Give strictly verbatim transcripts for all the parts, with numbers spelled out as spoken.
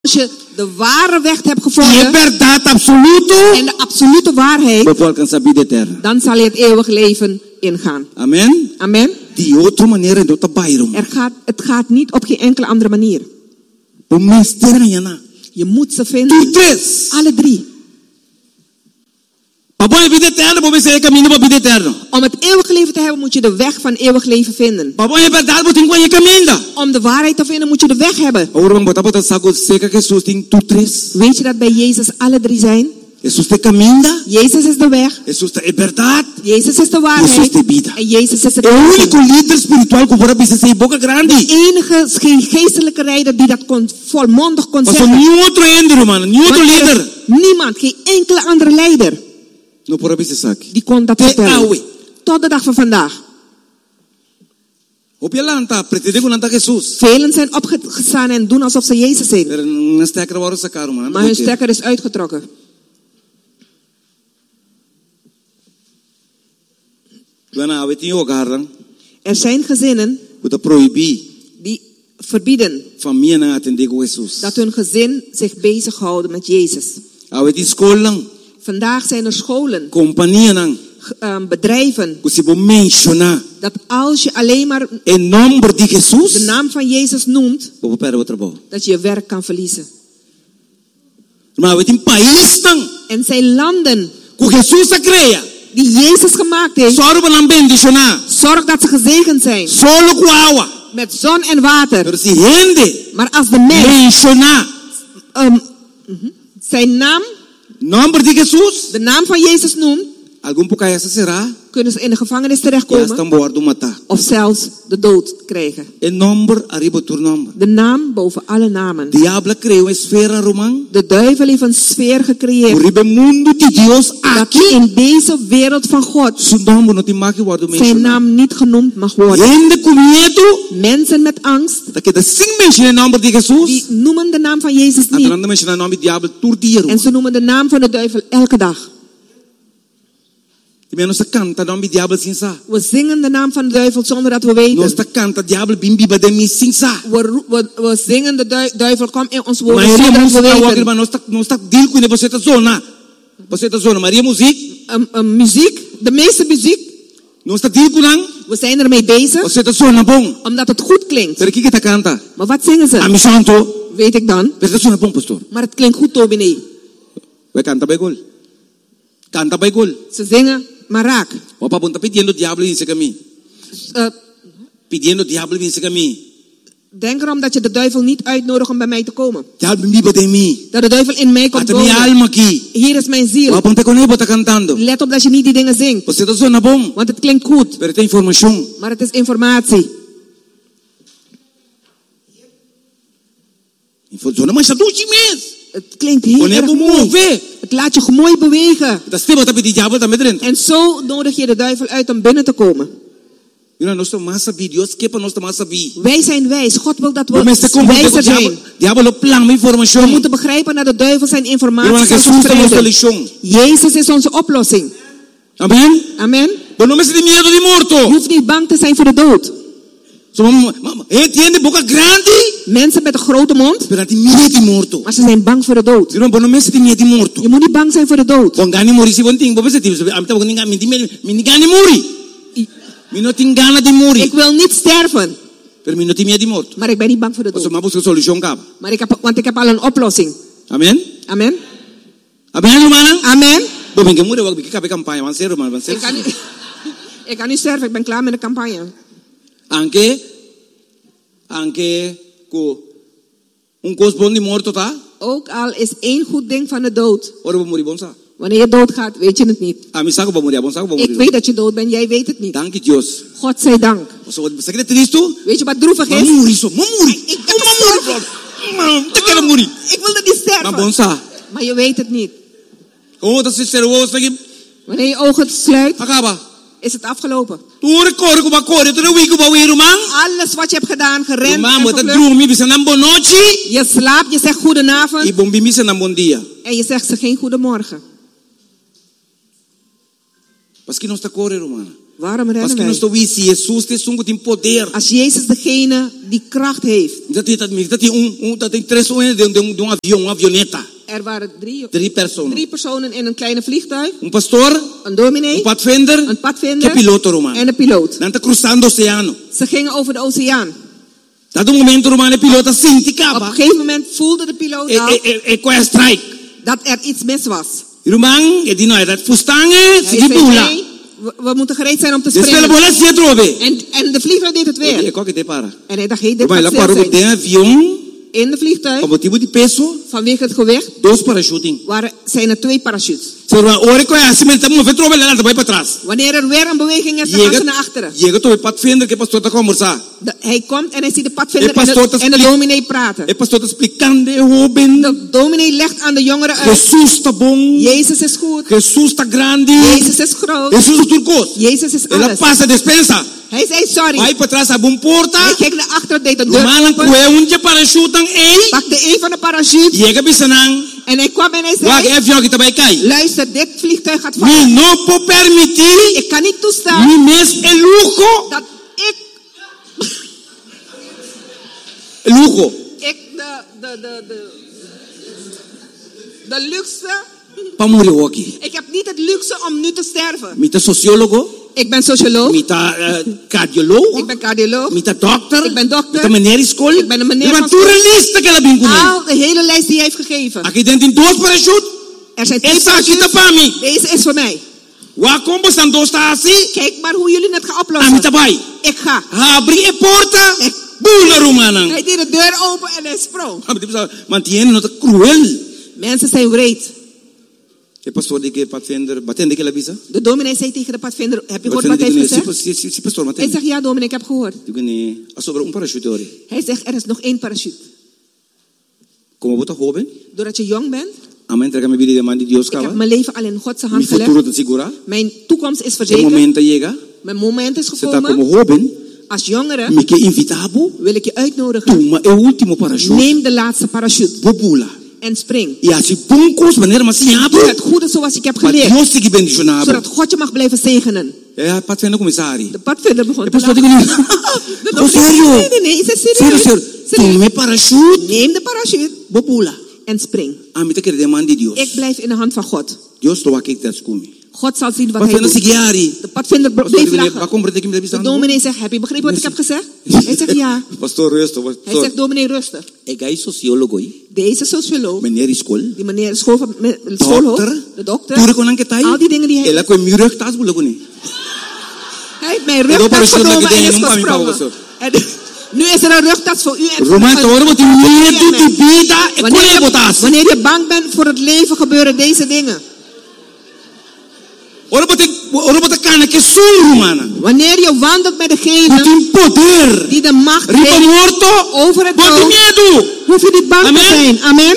Als je de ware weg hebt gevonden. Y es verdad absoluto. En de absolute waarheid. Pues alcanzar vida eterna. Dan zal je het eeuwig leven ingaan. Amen. Amen. De otra manera no te bayron. Er gaat, het gaat niet op geen enkele andere manier. Je moet ze vinden. Alle drie. Om het eeuwige leven te hebben moet je de weg van eeuwig leven vinden. Om de waarheid te vinden moet je de weg hebben. Weet je dat bij Jezus alle drie zijn? Jezus is de weg. Jezus is de waarheid. En Jezus is het leven. De enige geestelijke leider die dat kon, volmondig kon zeggen. Niemand, geen enkele andere leider. Die kon dat vertellen. Tot de dag van vandaag. Velen zijn opgestaan en doen alsof ze Jezus zijn. Maar hun stekker is uitgetrokken. Er zijn gezinnen die verbieden dat hun gezin zich bezighouden met Jezus. Vandaag zijn er scholen, um, bedrijven, dat als je alleen maar de naam van Jezus noemt, dat je je werk kan verliezen. En zijn landen die Jezus gemaakt heeft, zorg dat ze gezegend zijn met zon en water. Maar als de mens um, zijn naam, de naam van Jezus noemt, kunnen ze in de gevangenis terechtkomen of zelfs de dood krijgen. De naam boven alle namen. De duivel heeft een sfeer gecreëerd dat in deze wereld van God zijn naam niet genoemd mag worden. Mensen met angst die noemen de naam van Jezus niet en ze noemen de naam van de duivel elke dag. We zingen de naam van de duivel zonder dat we weten. We, we, we zingen de du- duivel, kom in ons woorden zonder dat we weten. Um, um, muziek, de meeste muziek. We zijn ermee bezig. Omdat het goed klinkt. Maar wat zingen ze? Weet ik dan. Maar het klinkt goed, Tobinee. Ze zingen maar raak. Uh, denk erom dat je de duivel niet uitnodigt om bij mij te komen. Dat de duivel in mij komt wonen. Hier is mijn ziel. Let op dat je niet die dingen zingt. Want het klinkt goed. Maar het is informatie. Het klinkt heel erg mooi. Het laat je mooi bewegen. En zo nodig je de duivel uit om binnen te komen. Wij zijn wijs. God wil dat we wijzer zijn. We moeten begrijpen dat de duivel zijn informatie zal verspreiden. Jezus is onze oplossing. Amen. Amen. Je hoeft niet bang te zijn voor de dood. Mensen met een grote mond, maar ze zijn bang voor de dood. Je moet niet bang zijn voor de dood. Ik wil niet sterven, maar ik ben niet bang voor de dood. Maar ik heb, want ik heb al een oplossing. Amen. Amen. Amen. Amen. Ik kan niet, ik kan niet sterven, ik ben klaar met de campagne. Anche, anche, ko, un cosbon di morto ta? Ook al is één goed ding van de dood. Ora muri bonsa. Wanneer je doodgaat, weet je het niet. Amisago ba muri bonsa ba muri. Ik weet dat je dood bent, jij weet het niet. Dank je Dios. God zij dank. So secret tristo? Weet je wat droevig is? Mamuri so, mamuri. Ik wil mamuri. Mam, te kere muri. Ik wilde niet sterven. Ma bonsa. Maar je weet het niet. Oh, dat is serieus lagi. Wanneer je ogen sluit, Akaba. Is het afgelopen. Alles wat je hebt gedaan, gerend en gevlucht. Je slaapt, je zegt goedenavond. En je zegt ze geen goedemorgen. Waarom rennen Parce que wij? nós estamos se Jesus tem sungo tem poder. Als Jezus degene die kracht heeft. Dat is dat dat is um um dat tem três homens de um de um avião, uma avioneta. Er waren drie, Drie personen. drie personen in een kleine vliegtuig. Um pastor, Een dominee, um pathfinder, een padvinder que piloto romano. en een piloot. Dan tá cruzando o oceano. Ze gingen over de oceaan. Dat um momento romano pilota sente Op capa. een gegeven moment voelde de piloot E al e e e qual strike. dat er iets mis was. Romano, e di noi dat fustange, Hij si zei, bula. nee, we, we moeten gereed zijn om te Desvela springen. bola si trove. En, en de vlieger deed het E weer. qual que te para? En hij dacht, hey, dit Romano, gaat la stil parou zijn. de avião, In de vliegtuig, com motivo de peso, vanwege het gewicht, dois parachuting. waren, zijn er twee parachutes. Se o ore ko assim, mas estamos vendo trove lá, vai para trás. Wanneer er weer een beweging is, dan gaan ze naar achteren. Chega to pathfinder que pastor tá conversar. De, hij komt en hij ziet de padvinder E en pastor de, te en de expli- dominee praten. E pastor tá explicando, Ruben, De dominee legt aan de jongeren uit. Jesus tá bom. Jezus is goed. Jesus tá grande. Jezus is groot. Jesus é turcos. Jezus is Ela alles. passa despensa. Hij zei sorry. Vai para trás, abre um porta. Hij keek naar achteren, deed de deur Romano open. kuwe unje parachute ang ei. Pakte een van de parachutes. Chega bisanang. En hij kwam en hij Wag zei, avião que tá vai cair. luister, dit vliegtuig gaat vallen. Mi não po permitir. Ik kan niet toestaan Mi mes el lujo. dat ik, Lujo. ik de, de, de, de, de luxe, Pa morrer aqui. ik heb niet het luxe om nu te sterven. Mita sociólogo. Ik ben socioloog, Mita uh, cardiologo. ik ben cardioloog, Mita dokter. Ik ben dokter. Mita meneer school. Ik ben een meneer Mita van school. toerlista que ela vincula. al de hele lijst die hij heeft gegeven. Aqui dentro tem dois parachutes. Er zijn twee Essa aqui tá parachutes. para mim. Deze is voor mij. Wa combo são dois tá assim. Kijk maar hoe jullie het gaan A oplossen. mita vai. Ik ga. Abre a porta. Ik- Bula romana. Hij deed de deur open en hij sprong. Mantiene nota cruel. Mensen zijn wreed. E pastor de que pathfinder, batende que ela visa. De dominee zei tegen de padvinder, heb je gehoord wat hij Pathfinder heeft que gezegd? si si si pastor Hij matende. zegt, ja dominee, ik heb gehoord. Digo ne, a sobre um parachute ore. Hij zegt, er is nog één parachute. Como bota jovem, Doordat je jong bent, ama entrega minha vida de mão de Deus ik heb cava. mijn leven al in Gods hand Mi futuro gelegd. te segura. Mijn toekomst is O verzekerd. momento chega, Mijn moment is você tá como gekomen. jovem, Als jongere me que invitado, wil ik je uitnodigen. toma é o último parachute. Neem de laatste parachute Popula. en spring. E assim buncos maneira mas Doe abre. het goede zoals ik heb Maar geleerd. Deus te bendicionado. Zodat God je mag blijven zegenen. É pathfinder comissário. De padvinder begon E te pastor lachen. digo De oh dominee zei, sério? Nee, nee, nee, is het Sério, serieus? sério. Serieus. Toma parachute. Neem de parachute Popula. en spring. A mim te quer de mão de Deus. Ik blijf in de hand van God. Deus lo aqui que das come. God zal zien wat hij Pathfinder doet. seguiari. De padvinder Pastor bleef digo ne, lachen. va comprender que me De bisa. dominee zegt, heb je begrepen wat ik heb gezegd? Hij zegt ja. Pastor resto, Hij pastor. zegt, dominee rustig. É gai sociólogo aí. Deze socioloog, Meneer school. die meneer school van, me- schoolhoofd, Dokter. de dokter, Tuure konan que tai. al die dingen die hij... Ela com meu rug tas bula kone. Hij heeft mijn En rugtas dan parachute genomen dat je en is denkt, "Mami, papa, gesprongen." En nu is er een rugtas voor u en voor Roman voor- toro wat die voor u en medo mij. di vida e Wanneer kone je, botas. wanneer je bang bent voor het leven, gebeuren deze dingen. Ora bote ora bote kana que sul romana. Wanneer je wandelt met Bote degene um poder. die de macht Ripa heeft morto. over het Bote dood, medo. hoef je niet bang Amen. te zijn. Amen.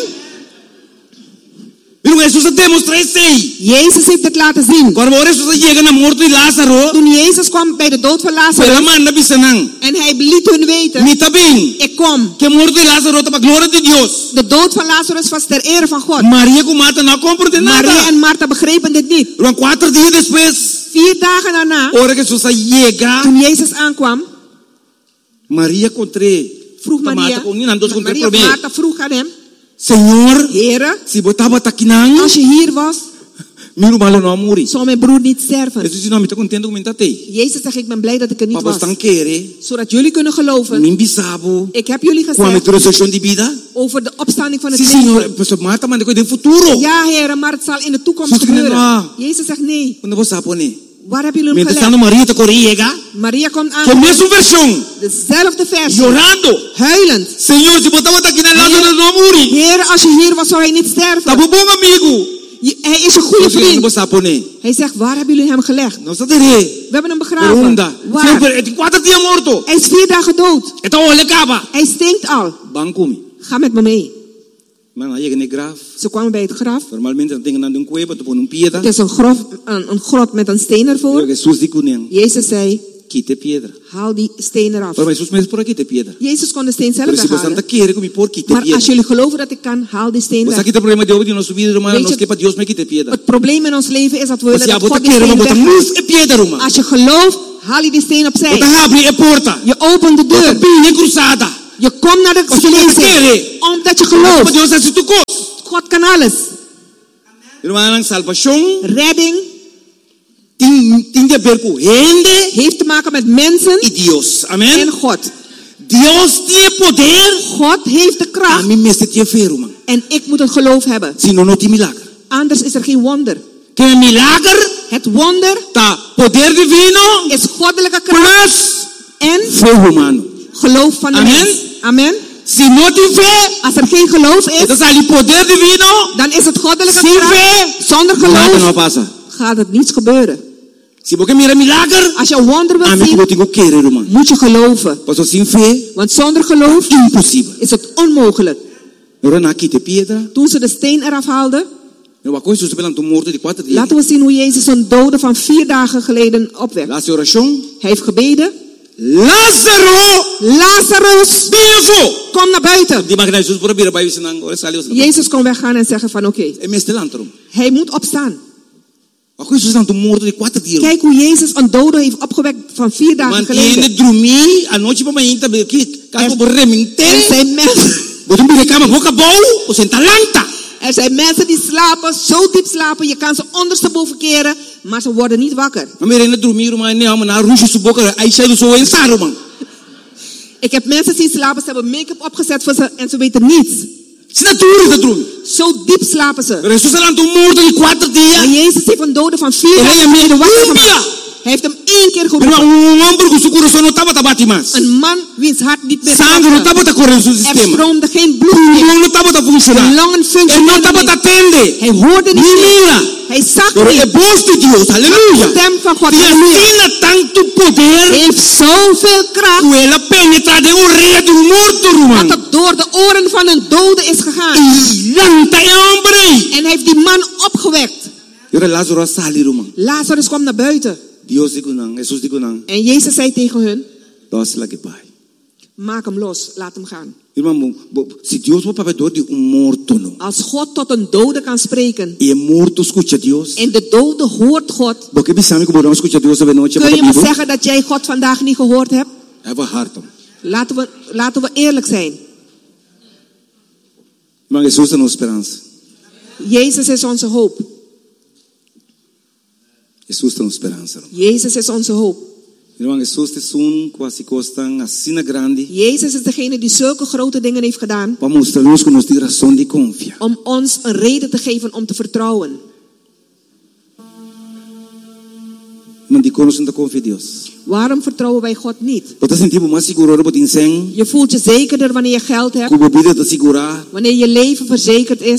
Viu Jesus demonstra sei. Jezus heeft het laten zien. Quando ora Jesus chega na morto de Lázaro. Toen Jezus kwam bij de dood van Pela Lazarus manda bisanang. en hij liet hun weten, Mita bem. ik kom. Que morto de Lázaro para glória de Deus. De dood van Lazarus was ter ere van God. Maria com mata não compreende Maria nada. en Martha begrepen dit niet. Ruang quatro dias depois. Vier dagen daarna, Ora que Jesus chega. toen Jezus aankwam, Maria contré. vroeg Maria, Com ninguém dos contré Maria probe. Martha vroeg aan hem, Senhor, Heere, se botava takinang, als je hier was, miro malo não muri. zou mijn broer niet sterven. Jesus não me está contento com mentate. Jezus zegt, ik ben blij dat ik er niet Papa was. estão querer. Zodat jullie kunnen geloven. Nimbi sabo. Ik heb jullie Com a gezegd resurreição de vida. over de opstanding van het Sim, leven. Senhor, pessoa mata, mas depois tem futuro. Ja, heren, maar het zal in de toekomst Zegt u gebeuren. nou? Jezus zegt nee. Quando você sabe, né? Waar hebben jullie hem Mentre estando gelegd? Maria te corriega, Maria komt com a aan. mesma versão, Dezelfde vers. llorando. Huilend. Senhor, se botava takinang, Lázaro não muri. Heer, als je hier was, zou hij niet Tá sterven. bom, bom amigo. Je- Hij is een goede Você não vriend. sabe, né? Hij zegt, waar hebben jullie hem gelegd? Não sabe, né? We hebben hem begraven. Pergunta. Waar? Senhor, é quatro dias morto. Hij is vier dagen dood. Então, olha, caba. Hij stinkt al. Banco me. Ga met me mee. Mas aí é grave. Ze kwamen bij het graf. Normalmente não tem nada um cueva, tu põe um pieda. Het is een, grof, een, een grot met een steen ervoor. Jesus diz com ele. Jezus zei, quite piedra. Haal die steen eraf. Pero Jesús me dice por aquí te piedra. Jezus kon de steen zelf Pero si weghalen. bastante quiere que por quite Maar piedra. als jullie geloven dat ik kan, haal die steen Pues weg. aquí el problema de hoy en nuestra vida, hermano, Weet no je- es que para Dios me quite piedra. Het probleem in ons leven is dat we Pues willen si a dat vos God te die quiere, steen vamos a weghaalt. move piedra, hermano. Als je gelooft, haal je die steen opzij. Vos te abrir la puerta. Je opent de Vos te deur. pide cruzada. Je komt naar de Als je lezing. quiere. Omdat je Pues gelooft. Dios hace tu cosa. God kan alles. Hermano, salvación Redding tiene que ver con gente heeft te maken met mensen y Dios. en Amén. God. Dios tiene poder. God heeft de A kracht. mí me se tiene fe, hermano. En ik moet het geloof hebben. Si no, no tiene milagro. Anders is er geen wonder. Que el milagro Het wonder está poder divino is goddelijke kracht plus en fe humano. geloof van de Amen. mens. Amen. Si no tiene fe, Als er geen geloof is, entonces hay poder divino. dan is het goddelijke Sin kracht. fe, Zonder nada no geloof pasa. gaat het niets gebeuren. Si vos que mira milagro, Als je een wonder a wilt mí no zien, tengo que querer, hermano. moet je geloven. Pues sin fe, Want zonder geloof imposible. is het onmogelijk. Ahora na quite piedra. Toen ze de steen eraf haalden, No va a coger su pelan tu muerto de cuatro días. laten we zien hoe Jezus een dode van vier dagen geleden opwekt. La oración. Hij heeft gebeden. Lázaro, Lazarus, vivo. kom naar buiten. Die imagina Jesús por abrir para irse nan, ahora salió. Jezus kon weggaan en zeggen van oké, okay, En me este lantro. hij moet opstaan. Va a coger su tu muerto de cuatro días. Kijk hoe Jezus een dode heeft opgewekt van vier dagen Mantiene geleden. dormir anoche para mañana también que caso por remente. Er zijn mensen, Vos un de cama boca bol, o senta lanta. er zijn mensen die slapen, zo diep slapen, je kan ze ondersteboven keren, maar ze worden niet wakker. Maar meer in het dormir, maar nee, maar na rusje su boca, hij zei zo in saro man. Ik heb mensen zien slapen, ze hebben make-up opgezet voor ze en ze weten niets. Het is natuurlijk dat dormir. Zo diep slapen ze. Pero Jesús se levantó muerto de cuatro días. En Jezus heeft een dode van vier En dagen hij geleden wakker cumbia. gemaakt. Hij heeft hem één keer Pero geroepen. un hombre con su corazón no estaba tabati más. Een man wiens hart niet meer Sangre no klopte. estaba ta correr en su Er sistema. stroomde geen bloed El meer. pulmón no estaba ta De funcionar. longen Él no functioneerden estaba ta niet. tende. Hij hoorde Ni niet meer. mira. Hij zag Pero el niet. voz de Dios, De aleluya. stem van God. Tiene tanto poder. Hij heeft zoveel kracht Que él penetra de un rey de un muerto, dat hermano. het door de oren van een dode is gegaan. Y lanta el hombre. En hij heeft die man opgewekt. Y ahora Lázaro a salir, hermano. Lazarus kwam naar buiten. Dios dijo nan, Jesús dijo nan. En Jezus zei tegen hun, Dos la que pai. maak hem los, laat hem gaan. Hermano, bo- si Dios va para ver de un muerto, no. Als God tot een dode kan spreken Y el muerto escucha a Dios. en de dode hoort God, Porque pensamos que podemos escuchar a Dios de noche. kun je me zeggen dat jij God vandaag niet gehoord hebt? Hij was hard. Laten we, laten we eerlijk zijn. Maar Jesús es nuestra esperanza. Jezus is onze hoop. Jesús es nuestra esperanza. Jezus is onze hoop. Hermano, Jesús es un quasi costan así grande. Jezus is degene die zulke grote dingen heeft gedaan Para mostrarnos que nos tiene razón de confiar. om ons een reden te geven om te vertrouwen. Man di conoce de confía en Dios. Waarom vertrouwen wij God niet? Vos te sentimos más seguro por tin Je voelt je zekerder wanneer je geld hebt, como vida te segurar, wanneer je leven verzekerd is,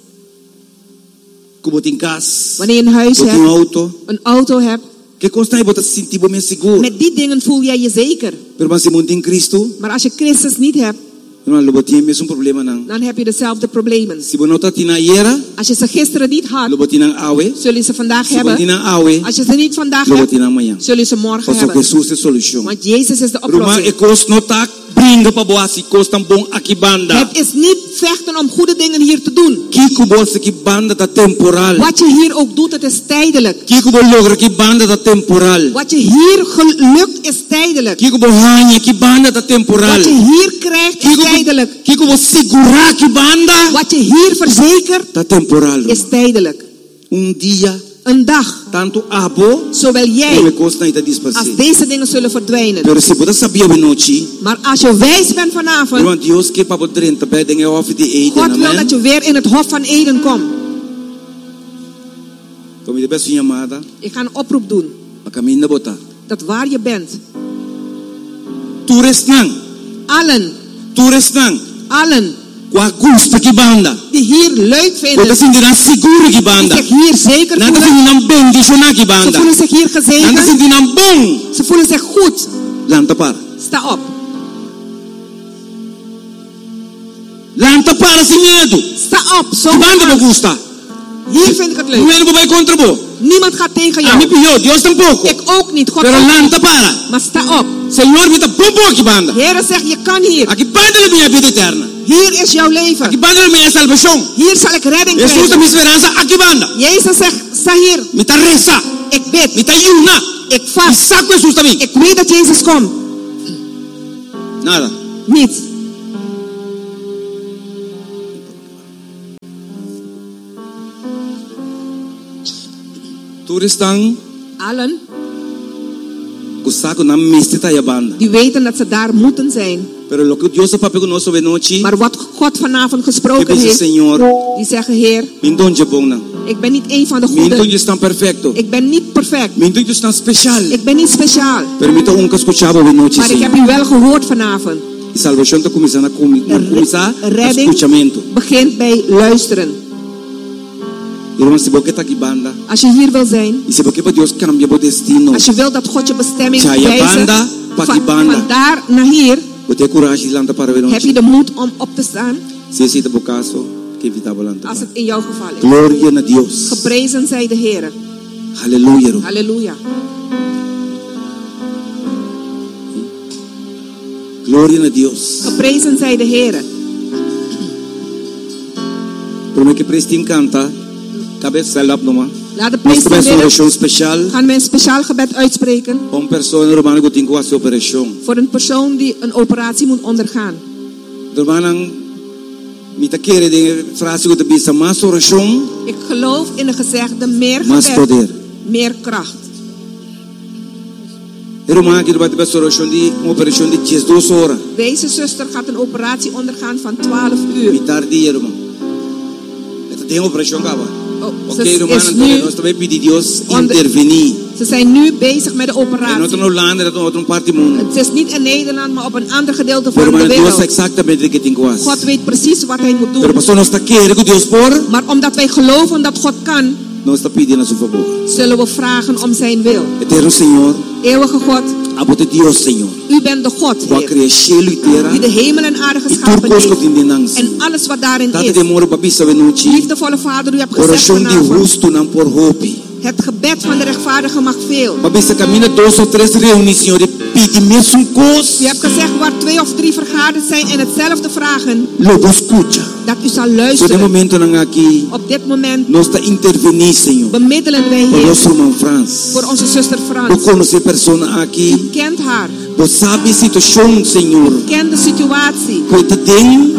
como tin casa, wanneer je een huis como tin hebt, auto. een auto hebt. Que consta vos te sentimos más seguro. Met die dingen voel jij je zeker. Pero man si monte en Cristo, Maar als je Christus niet hebt, hermano, lo botín es un problema nan. dan heb je dezelfde problemen. Si vos no te tina ayer, Als je ze gisteren niet lo had, botín en awe. zul je ze vandaag Si vos hebben. tina awe, Als je ze niet vandaag lo hebt, botín en mañana. zul je ze morgen Porque hebben. Jesús es solución. Want Jezus is de Hermano, oplossing. e cos no ta bringa pa boa si cos tan bon aquí banda. Het is niet vechten om goede dingen hier te doen. Kiko boa si ki banda ta temporal. Wat je hier ook doet, het is tijdelijk. Kiko bo logra ki banda ta temporal. Wat je hier gelukt, is tijdelijk. Kiko bo hanya ki banda ta temporal. Wat je hier krijgt, is Kiko tijdelijk. bo, Kiko bo sigura ki banda Wat je hier verzekert, ta temporal. is tijdelijk. Un dia Een dag, tanto abo zowel e me jij costa ita als dispersi. deze dingen zullen verdwijnen. Pero si pueda sabia benochi, Maar als je wijs bent vanavond, hermano, Dios que pa bo trenta pe den e off di Eden, God wil dat amen. je weer in het Hof van Eden komt. Como de beso llamada, Ik ga een oproep doen. a camina bota. Dat waar je bent, Tu resnang, allen, tu resnang. allen Qua gusta ki banda. die hier leuk Wota vinden, sindiran seguro ki die banda. zich hier zeker Nanda voelen, sindiran bendicionar ki ze banda. voelen zich hier Nanda gezegend, sindiran bon. ze voelen zich goed. Lanta para. Sta op, Lanta para sin miedo. sta op, zo Ki banda gaan. mo gusta. Hier vind ik het leuk. Não vai contra bo. Niemand gaat tegen jou. A mim pior, Deus tampouco. Ik ook niet. God Pero ook lanta niet. para. Maar sta op. Senhor, vita pompo aqui banda. Heere zegt, je kan hier. Aqui banda é minha vida eterna. Hier is jouw leven. Aqui banda é minha salvação. Hier zal ik redding Jesus é krijgen. minha esperança aqui banda. Jezus zegt, sta hier. Mita reza. Ik bid. Mita yuna. Ik E vast. saco Jesus também. Ik weet dat Jezus komt. Nada. Niet. Todos estão Allen com saco na mistita e banda. die weten dat ze daar moeten zijn. Pero lo que Deus papai conosco de noite. Maar wat God vanavond Que gesproken diz heeft, Senhor, die zeggen, Heer, mindon je bom não. ik ben niet een van de Mindon goeden. je estão perfecto. Ik ben niet perfect. Mindon je estão special. Ik ben niet speciaal. Permita um que escuchava de noite, Maar ik heb u wel gehoord vanavond. E salvação está começando a começar Redding escutamento. begint bij luisteren. Irmão, se você está aqui banda, Als je hier wil zijn, e se você para Deus cambia o destino, als je wil dat God je bestemming Chaya wijzigt, banda, paki van, banda. van daar naar hier, você tem coragem de lançar para ver heb je onde. de moed om op te staan, Se esse é o caso, que evitava lançar. als het in jouw geval is. Glória a Deus. Geprezen zij de Heer. Aleluia. Halleluja. Glória a Deus. Geprezen zij de Heer. Por me que prestem canta, cabeça stand up numa. Laat de Nós priester começamos uma bidden. oração especial. Gaan we een speciaal gebed uitspreken Uma pessoa romana que tem que fazer operação. voor een persoon die een operatie moet ondergaan. Romana, me tá querendo de frase que te bisa mais oração, Ik geloof in de gezegde meer mais gebed, poder. meer kracht. Romana que vai ter uma oração de uma operação de dezesseis horas. Deze zuster gaat een operatie ondergaan van twaalf uur. Me tarde, irmão. Esta tem uma operação cava. Oh, Ok, ze, Romana, is então nu, nós também pedimos Deus onder- intervenir. ze zijn nu bezig met de En operatie. outro no lande, dat outro parte do mundo. Het is niet in Nederland, maar op een ander gedeelte Pero van de Romana, Deus wereld. exatamente o que tem que fazer. God weet precies wat hij moet Pero doen. pastor, nós está querendo que Deus por, Maar omdat wij geloven dat God kan, nós está pedindo a seu favor. zullen we vragen om zijn wil. Eterno Senhor, Eeuwige God, abote Deus, Senhor. u bent de God, Wa Heer, criar cielo e terra. die de hemel en aarde E tudo geschapen coisas que heeft. tem denança. En alles wat daarin Tata is. demora para bisa de noite. Liefdevolle Vader, u hebt gezegd Oração de vanavond, justo não por hope. het gebed van de rechtvaardige mag veel. Para bisa camina dois ou três reuniões, Senhor, e pede mesmo coisa. U hebt gezegd waar twee of drie vergaderd zijn en hetzelfde vragen, Lobo escuta. dat u zal So de luisteren. momento não aqui, Op dit moment nós está intervenir, Senhor. bemiddelen wij, Por Heer, nosso irmão Franz. voor onze zuster Por Frans. conhecer pessoa aqui. U kent haar, Você sabe a situação, Senhor. u kent de situatie. Coita tem.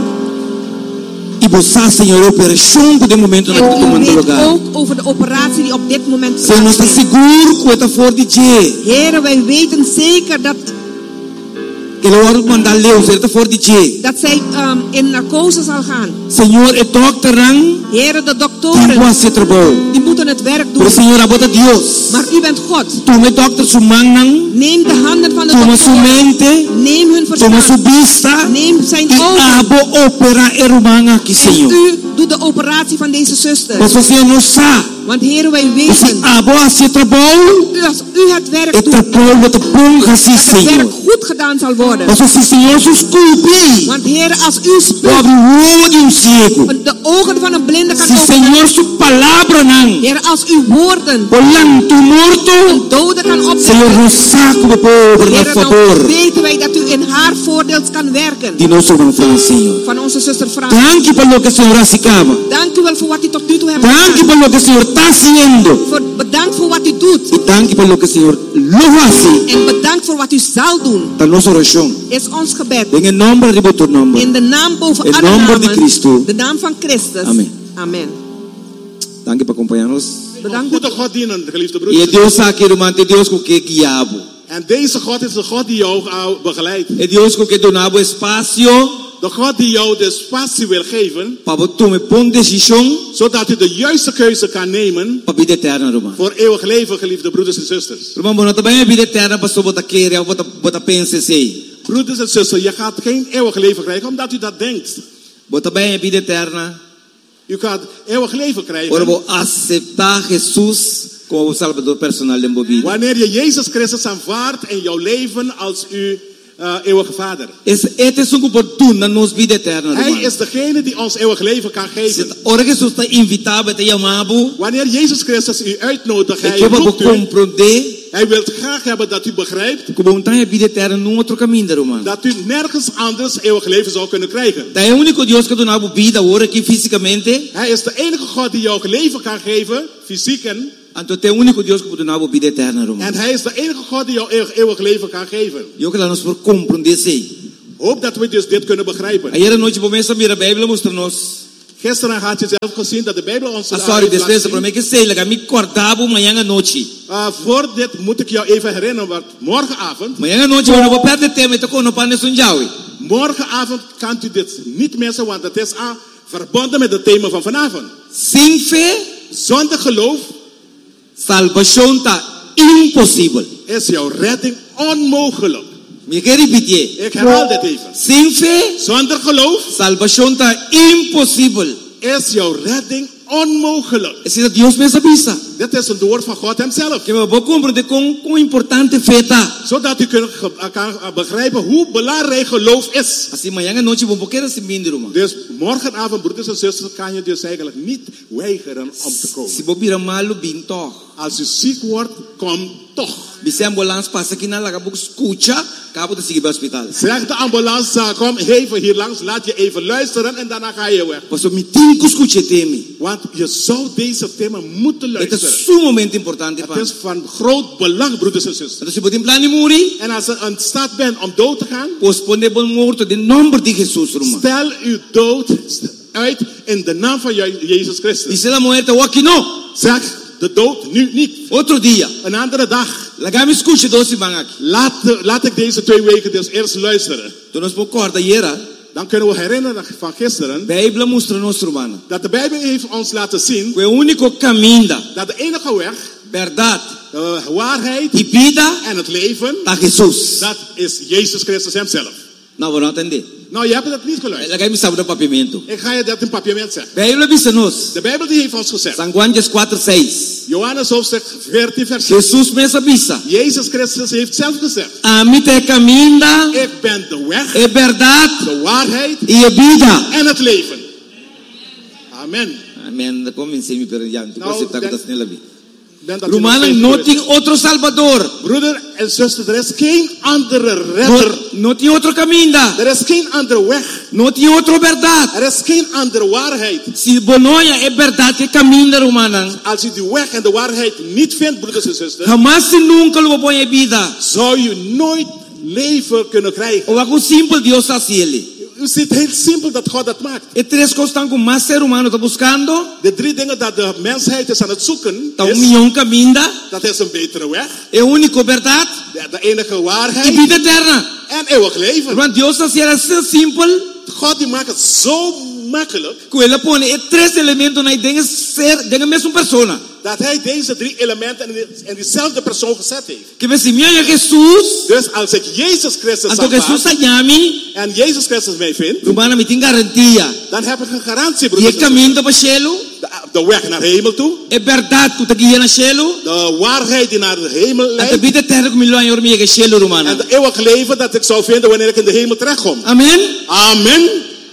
E você, Senhor, a operação que de momento não está En u tomando weet lugar. ook over de operatie die op dit moment Senhor, nós está plaatsvindt. seguro que está fora de je. Heren, wij weten zeker dat, Que ele vai mandar Deus, ele está fora de je. dat zij um, in narcose zal gaan. Senhor, é doctor, não. Heren, de Tem doktoren, que trabalho. die moeten het werk doen. Pero, Senhor, abota Deus. Maar u bent God. Tome doctor su mão, não. Neem de handen van de Toma su doktoren. mente. Neem hun Toma su verstand. vista. Neem zijn E ogen. abo opera irmã aqui, En Senhor. u doet de operatie van deze zuster. Mas o Senhor não sabe. Want heren, wij Você weten, abo a se trabalho. u, als u het werk E doet, trabalho está bom assim, dat het werk Senhor. goed gedaan zal worden. Mas o Senhor se esculpe. Want heren, als u O spuugt, abre o olho de um cego. de ogen van een blinde kan Se openen. Senhor su palavra não. Heren, als uw woorden Olhando tu morto. een dode kan Senhor, opnemen. não saco meu povo, por Heren, dan favor. weten wij dat u in haar voordeel kan werken. De nosso irmão Franz, Senhor. Van onze zuster Frans. Dank je por lo que o Senhor acicava. Dank u wel voor wat u tot nu toe hebt Dank je gedaan. por lo que o Senhor está haciendo. Voor, bedankt voor wat u doet. E dank je por lo que o Senhor lo hace. En bedankt voor wat u zal doen. Da nossa oração. Is ons gebed. En el nombre de tu nombre. In de naam boven In alle nombre de namen. Cristo. De naam van Christus. Amen. Amen. Dank je por acompanhar-nos. Bedankt. Goede God dienen, geliefde E broeders. Deus aqui, irmão, é Deus que guiabo. En deze God is de God die jou uh, begeleidt. É Deus que donava espaço De God die jou de spatie wil geven, para tomar boa decisão zodat u de juiste keuze kan nemen para a vida eterna, irmão. voor eeuwig leven, geliefde broeders en zusters. Irmão, não também a vida eterna para só botar querer, botar botar pensa assim. Broeders en zusters, je gaat geen eeuwig leven krijgen omdat u dat denkt. Botar bem a vida eterna. U gaat eeuwig leven Ora, krijgen vou aceitar Jesus como o Salvador personal de minha vida. wanneer je Jezus Christus aanvaardt in jouw leven als uw uh, eeuwige Vader. Es este es un oportuno nos vida eterna. Hij is degene die ons eeuwig leven kan geven. Ora que sus invitado te llamabo. Wanneer Jezus Christus u uitnodigt, hij Ik roept u. comprender. Hij wil graag hebben dat u begrijpt dat u nergens anders eeuwig leven zou kunnen krijgen. Hij is de enige God die jou leven kan geven, fysiek en. En hij is de enige God die jou eeuwig, eeuwig leven kan geven. Hoop dat we dus dit kunnen begrijpen. Gisteren had je zelf gezien dat de Bijbel ons. Ah, sorry, después pero me que sei, la mi cortabo mañana noche. Uh, voor dit moet ik jou even herinneren, want morgenavond. Mañana noche we no perde tema te kono pa nesun jawi. Morgenavond kan u dit niet missen, want het is aan verbonden met het thema van vanavond. Sin fe, zonder geloof, salvación ta impossible. Is jouw redding onmogelijk. Ik herhaal dit even. Sin fe, zonder geloof, salvación ta impossible. Is jouw redding onmogelijk. Es dat Dios me avisa. Dit is een woord van God hemzelf. Que me vou compreender con con importante feta. Zodat u kunt kan begrijpen hoe belangrijk geloof is. Assim mañana noche vou querer se minder man. Dus morgenavond, broeders en zusters, kan je dus eigenlijk niet weigeren om te komen. Si bobira malo bin toch. Als u ziek wordt, kom toch. Bise ambulance passa aqui na laga book escucha, cabo de seguir hospital. Zeg de ambulance, kom even hier langs, laat je even luisteren en daarna ga je weg. Paso mi tinko escuche temi. Want je zou deze thema moeten luisteren. Het is zo'n moment importante. Het is van groot belang, broeders en zusters. Dus je moet in plan muri. En als je in staat bent om dood te gaan, postpone bon morto de nombre de Jesus, Roma. Stel uw dood uit in de naam van Jezus Christus. Dice la muerte, wakino. Zeg de dood nu niet. Otro dia. Een andere dag. Lagami escuche dosi bangak. Laat, laat ik deze twee weken dus eerst luisteren. Toen ons bekorda jera. Dan kunnen we herinneren van gisteren. Bijbel mostra nos romano. Dat de Bijbel heeft ons laten zien. Que único caminho. Dat de enige weg. Verdade. De waarheid. Y vida. En het leven. A Jesus. Dat is Jezus Christus hemzelf. Nou, we entender. Nou, je hebt het niet geluisterd. Lagay mi sabe do papiamento. Ik ga je dat in papiament zeggen. Bijbel bisa nos. De Bijbel die heeft ons gezegd. San Juan four six. Johannes hoofdstuk veertien vers Jesus me sabisa. Jezus Christus heeft zelf gezegd. A mí te camina. Ik ben de weg. Es verdad. De waarheid. Y vida. En het leven. Amen. Amen. Convince mi per ya. Tu pode estar com das nela vi. Romana no tiene otro Salvador. Broeder en zuster, er is geen andere redder. No, no tiene otro camino. Er is geen andere weg. No tiene otro verdad. Er is geen andere waarheid. Si bonoya es verdad que camina, Romana. Als u de weg en de waarheid niet vindt, broeders en zusters. Jamás y nunca lo voy a vida. Zou je nooit leven kunnen krijgen. O algo simple Dios hace ele. U ziet heel simpel dat God dat maakt. E tres cosas que más ser humano está buscando. De drie dingen dat de mensheid is aan het zoeken. Is, un millón caminda. Dat is een betere weg. Es único verdad. De, de enige waarheid. Y vida eterna. En eeuwig leven. Want Dios hace eso simple. God die maakt het zo makkelijk. Que ele pone e tres elementos na dingen ser, dingen mesma persona. Dat hij deze drie elementen in, in diezelfde persoon gezet heeft. Que me si me Jesus. Dus als ik Jezus Christus aanvaard. Jesus llami. En Jezus Christus mij vindt. Romana me tiene garantia. Dan heb ik een garantie, broeder. Je camino para cielo. De, de weg naar de hemel toe. Es verdad que te guía naar cielo. De waarheid die naar de hemel leidt. En de vida eterna que me lo añor me cielo, Romana. En de eeuwige leven dat ik zou vinden wanneer ik in de hemel terechtkom. Amen. Amen.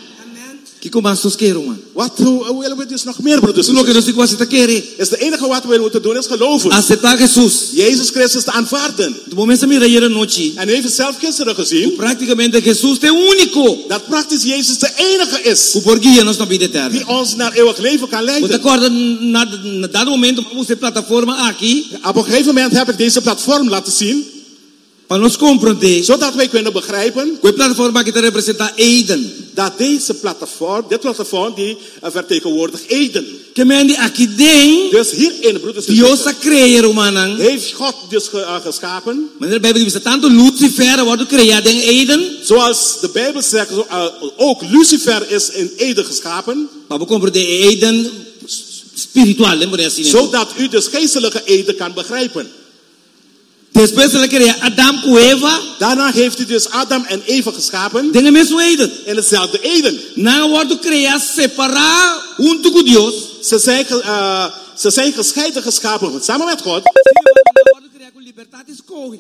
Kiko mastos kero man. Wat willen we dus nog meer, broeders? Lo que nos digo así te quiere. Is de enige wat we moeten doen is geloven. Aceptar Jesús. Jezus Christus te aanvaarden. De momento mira ayer noche. En u heeft het zelf gisteren gezien. Prácticamente Jesús de único. Dat praktisch Jezus de enige is. Por guía nos na vida eterna. Die ons naar eeuwig leven kan leiden. Te acorda na na dado momento vamos ter plataforma aqui. Op een gegeven moment heb ik deze platform laten zien. Para nos compreender. Zodat wij kunnen begrijpen. Que plataforma que te representa Eden. Dat deze platform, dit platform die uh, vertegenwoordigt Eden. Que me andi aqui den. Dus hierin, broeders en Dios a creer, Romana. Heeft God dus ge, uh, geschapen. Maar de Bijbel dice tanto Lucifer wordt gecreado in Eden. Zoals de Bijbel zegt, uh, ook Lucifer is in Eden geschapen. Maar we compreender Eden spiritual, hè, zodat u dus geestelijke Eden kan begrijpen. Después se le crea Adam y Eva. Daarna heeft hij dus Adam en Eva geschapen. In mesmo Eden. In hetzelfde Eden. Na wordt creado separado junto con Dios. Ze zijn, uh, ze zijn gescheiden geschapen samen met God.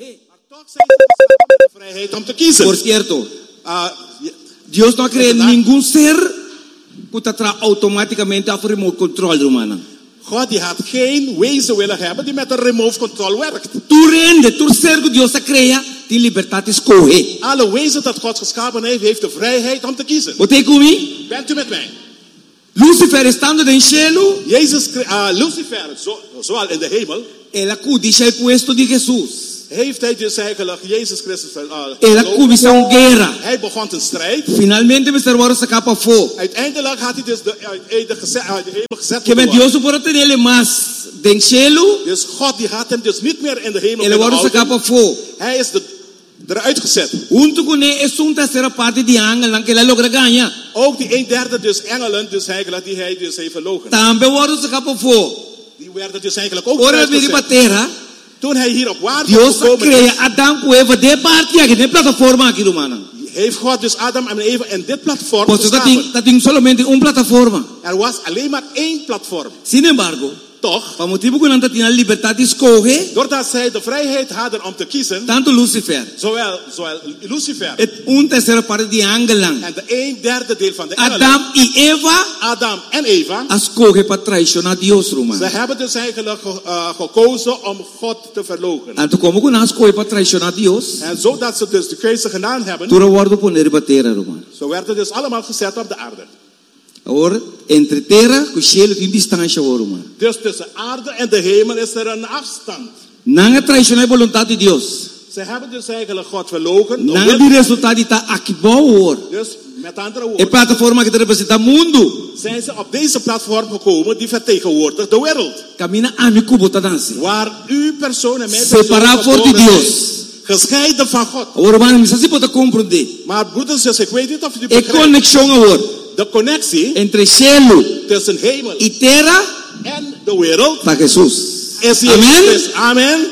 toch zijn ze de vrijheid om te kiezen. Por cierto, Uh, Dios no ha creado ningún ser que tra automáticamente a remote control, romana. God die had geen wezen willen hebben die met een remote control werkt. Tu rende, tu ser que Dios ha creado, die libertad escoge. Alle wezen dat God geschapen heeft, heeft de vrijheid om te kiezen. Você comigo? Bent u met mij? Lucifer estando en el cielo, Jezus, uh, Lucifer, zo, zoal in de hemel, él acudió el puesto de Jesús. heeft hij dus eigenlijk Jezus Christus uh, Él acudió una guerra. Hij begon een strijd. Finalmente me servó a sacar para fuego. Uiteindelijk had hij dus de, uh, de, gezet, uh, de hemel gezet. Que me Dios por tenerle más del cielo. Dus God die had hem dus niet meer in de hemel. Él va a sacar para fuego. Hij is de, eruit gezet. Junto con él es una tercera parte de ángel que la logra ganar. Ook die een derde dus engelen dus eigenlijk die hij dus heeft verlogen. También va a sacar para fuego. Die werden dus eigenlijk ook Ahora eruit viene gezet. para Toen hij hier op waarde Dios gekomen crea is, Adán con Eva de parte aquí de plataforma aquí humana. heeft God dus Adam en Eva in dit platform Pues dat geschapen. dat ding solamente un plataforma. Er was alleen maar één platform. Sin embargo, Toch, para motivo que no tiene libertad de escoger, doordat zij de vrijheid hadden om te kiezen, tanto Lucifer, zowel, zowel Lucifer es un tercera parte de ángel, en de een derde deel van de engelen, Adán y Eva, Adam en Eva, escoge para traicionar a Dios, ze romano. hebben dus eigenlijk ge- uh, gekozen om God te verloochenen. Tanto como que no escoge para traicionar a Dios, En zodat ze dus de keuze gedaan hebben, tú lo guardo poner batera, romano. zo werden dus allemaal gezet op de aarde. Ahora, entre tierra y cielo tiene distancia, romano. Dus tussen aarde en de hemel is er een afstand. Nada traicionar la voluntad de Dios. Ze hebben dus eigenlijk God verlogen. Nada de resultado está aquí ahora. Dus met andere Es woorden, plataforma que te representa el mundo. zijn ze op deze platform gekomen die vertegenwoordigt de wereld. Camina a mi cubo tananse. Waar u persoon en mijn Separado persoon voor geboren Dios. zijn. Gescheiden van God. Ahora, hermano, me se puede comprender. Maar broeders, dus ik weet niet of u Es begrijpt. conexión ahora De connectie entre cielo tussen hemel y tierra en de wereld para Jesús. is Jezus Amen. Christus. Amen.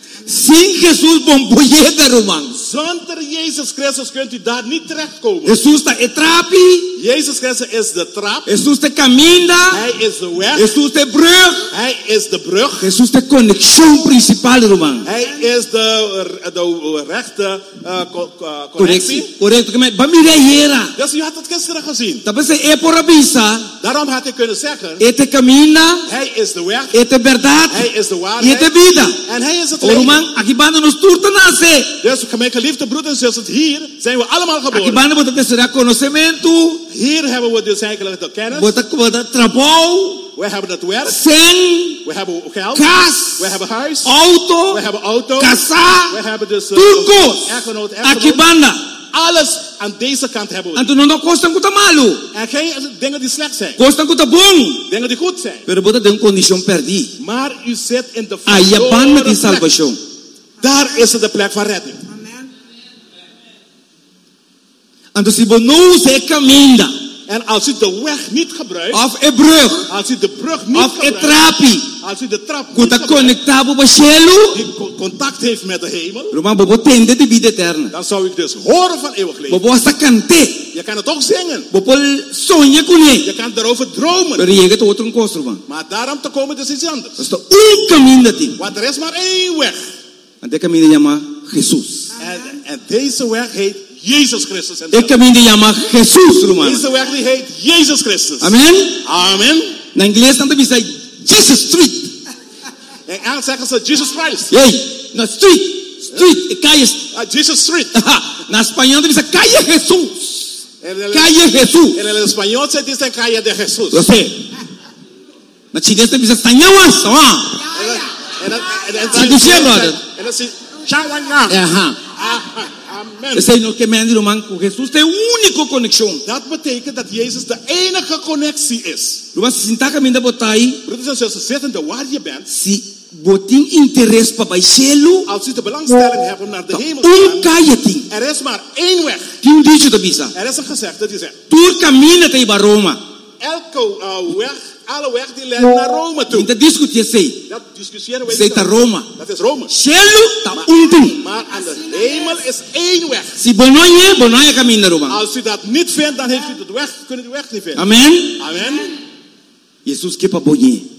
Sin Jesús, bombolleta, hermano. Zonder Jezus Christus kunt u daar niet terechtkomen. Jesús está etrapi. Jezus Christus is de trap. Jesús te camina. Hij is de weg. Jesús te brug. Hij is de brug. Jesús te conexión principal, hermano. Hij is de, de rechte uh, co- uh, connectie. Correcto. Que me va a mirar hiera. Dus u had het gisteren gezien. Tal vez es por avisa. Daarom had ik kunnen zeggen. Este camina. Hij is de weg. Esta es verdad. Hij is de Y waarheid. esta es vida. En hij is het Oh, leven. man, aquí van nos turtan hace. Dus mijn geliefde broeders en zusters, hier zijn we allemaal Aquí geboren. van a tener será conocimiento. Hier hebben we dus eigenlijk de kennis. Bota bota trabajo. We hebben het werk. Sen. We hebben geld. Cas. We hebben huis. Auto. We hebben auto. Casa. We hebben dus uh, Turcos. echtgenoot, Aquí echtgenoot. banda. Alles aan deze kant hebben we. Anto no costan cuta malo. En geen dingen die slecht zijn. Costan cuta bon. Dingen die goed zijn. Pero bota de un condición perdí. Maar u zit in de Allá van met die verloren plek. salvación. Daar is het de plek van redding. Anto si vos no use camina. En als u de weg niet gebruikt. Of e brug. Als u de brug niet Of e gebruikt. trapi. Als u de trap niet Cuta gebruikt. conectado pa cielo. Die co- contact heeft met de hemel. Roman bobo tende de vida eterna. Dan zou ik dus horen van eeuwig leven. Bobo hasta cante. Je kan het ook zingen. Bobo soña con él. Je kan erover dromen. Pero llega tot otro encosto, man. Maar daarom te komen is iets anders. Hasta un camino de ti. Want er is maar één weg. Ante camino llama Jesús. En, en deze weg heet Jezus Christus. En El camino llama Jesús, hermano. deze weg die heet Jezus Christus. Amen. Amen. Na inglés tanto dice Jesus Street. In Engels zeggen ze Jesus Christ. Hey, na street, street, calle. Uh, Jesus Street. Na español dice calle Jesús. En el, Calle Jesús. en el español se dice calle de Jesús. Lo sé. Na chinés dice Sañawas, ah. En het- en het- Si diciendo, en het is Chawanga. Ajá. Amen. Ese no que me han dicho, man, con Jesús es único conexión. Dat betekent dat Jezus de enige connectie is. Lo vas a sentar caminando por ahí. Broeders en zusters, zittende waar je bent. Si botín interés para el cielo, Als u de belangstelling hebt om naar de hemel un te gaan. calle ting. Er is maar één weg. Tiene un dicho de visa. Er is een gezegde die zegt. Tú camina te iba a Roma. Elke uh, weg, alle weg die leidt naar Rome toe. Inte discutir sei. Dat discussiëren we Sei niet. ta Roma. Dat is Rome. Cielo ta un ting. Maar aan de hemel is één weg. Si bonoye, bonoye camina Roma. Als u dat niet vindt, dan heeft u de weg, kunt u de weg niet vinden. Amen. Amen. Jesús que pa boye.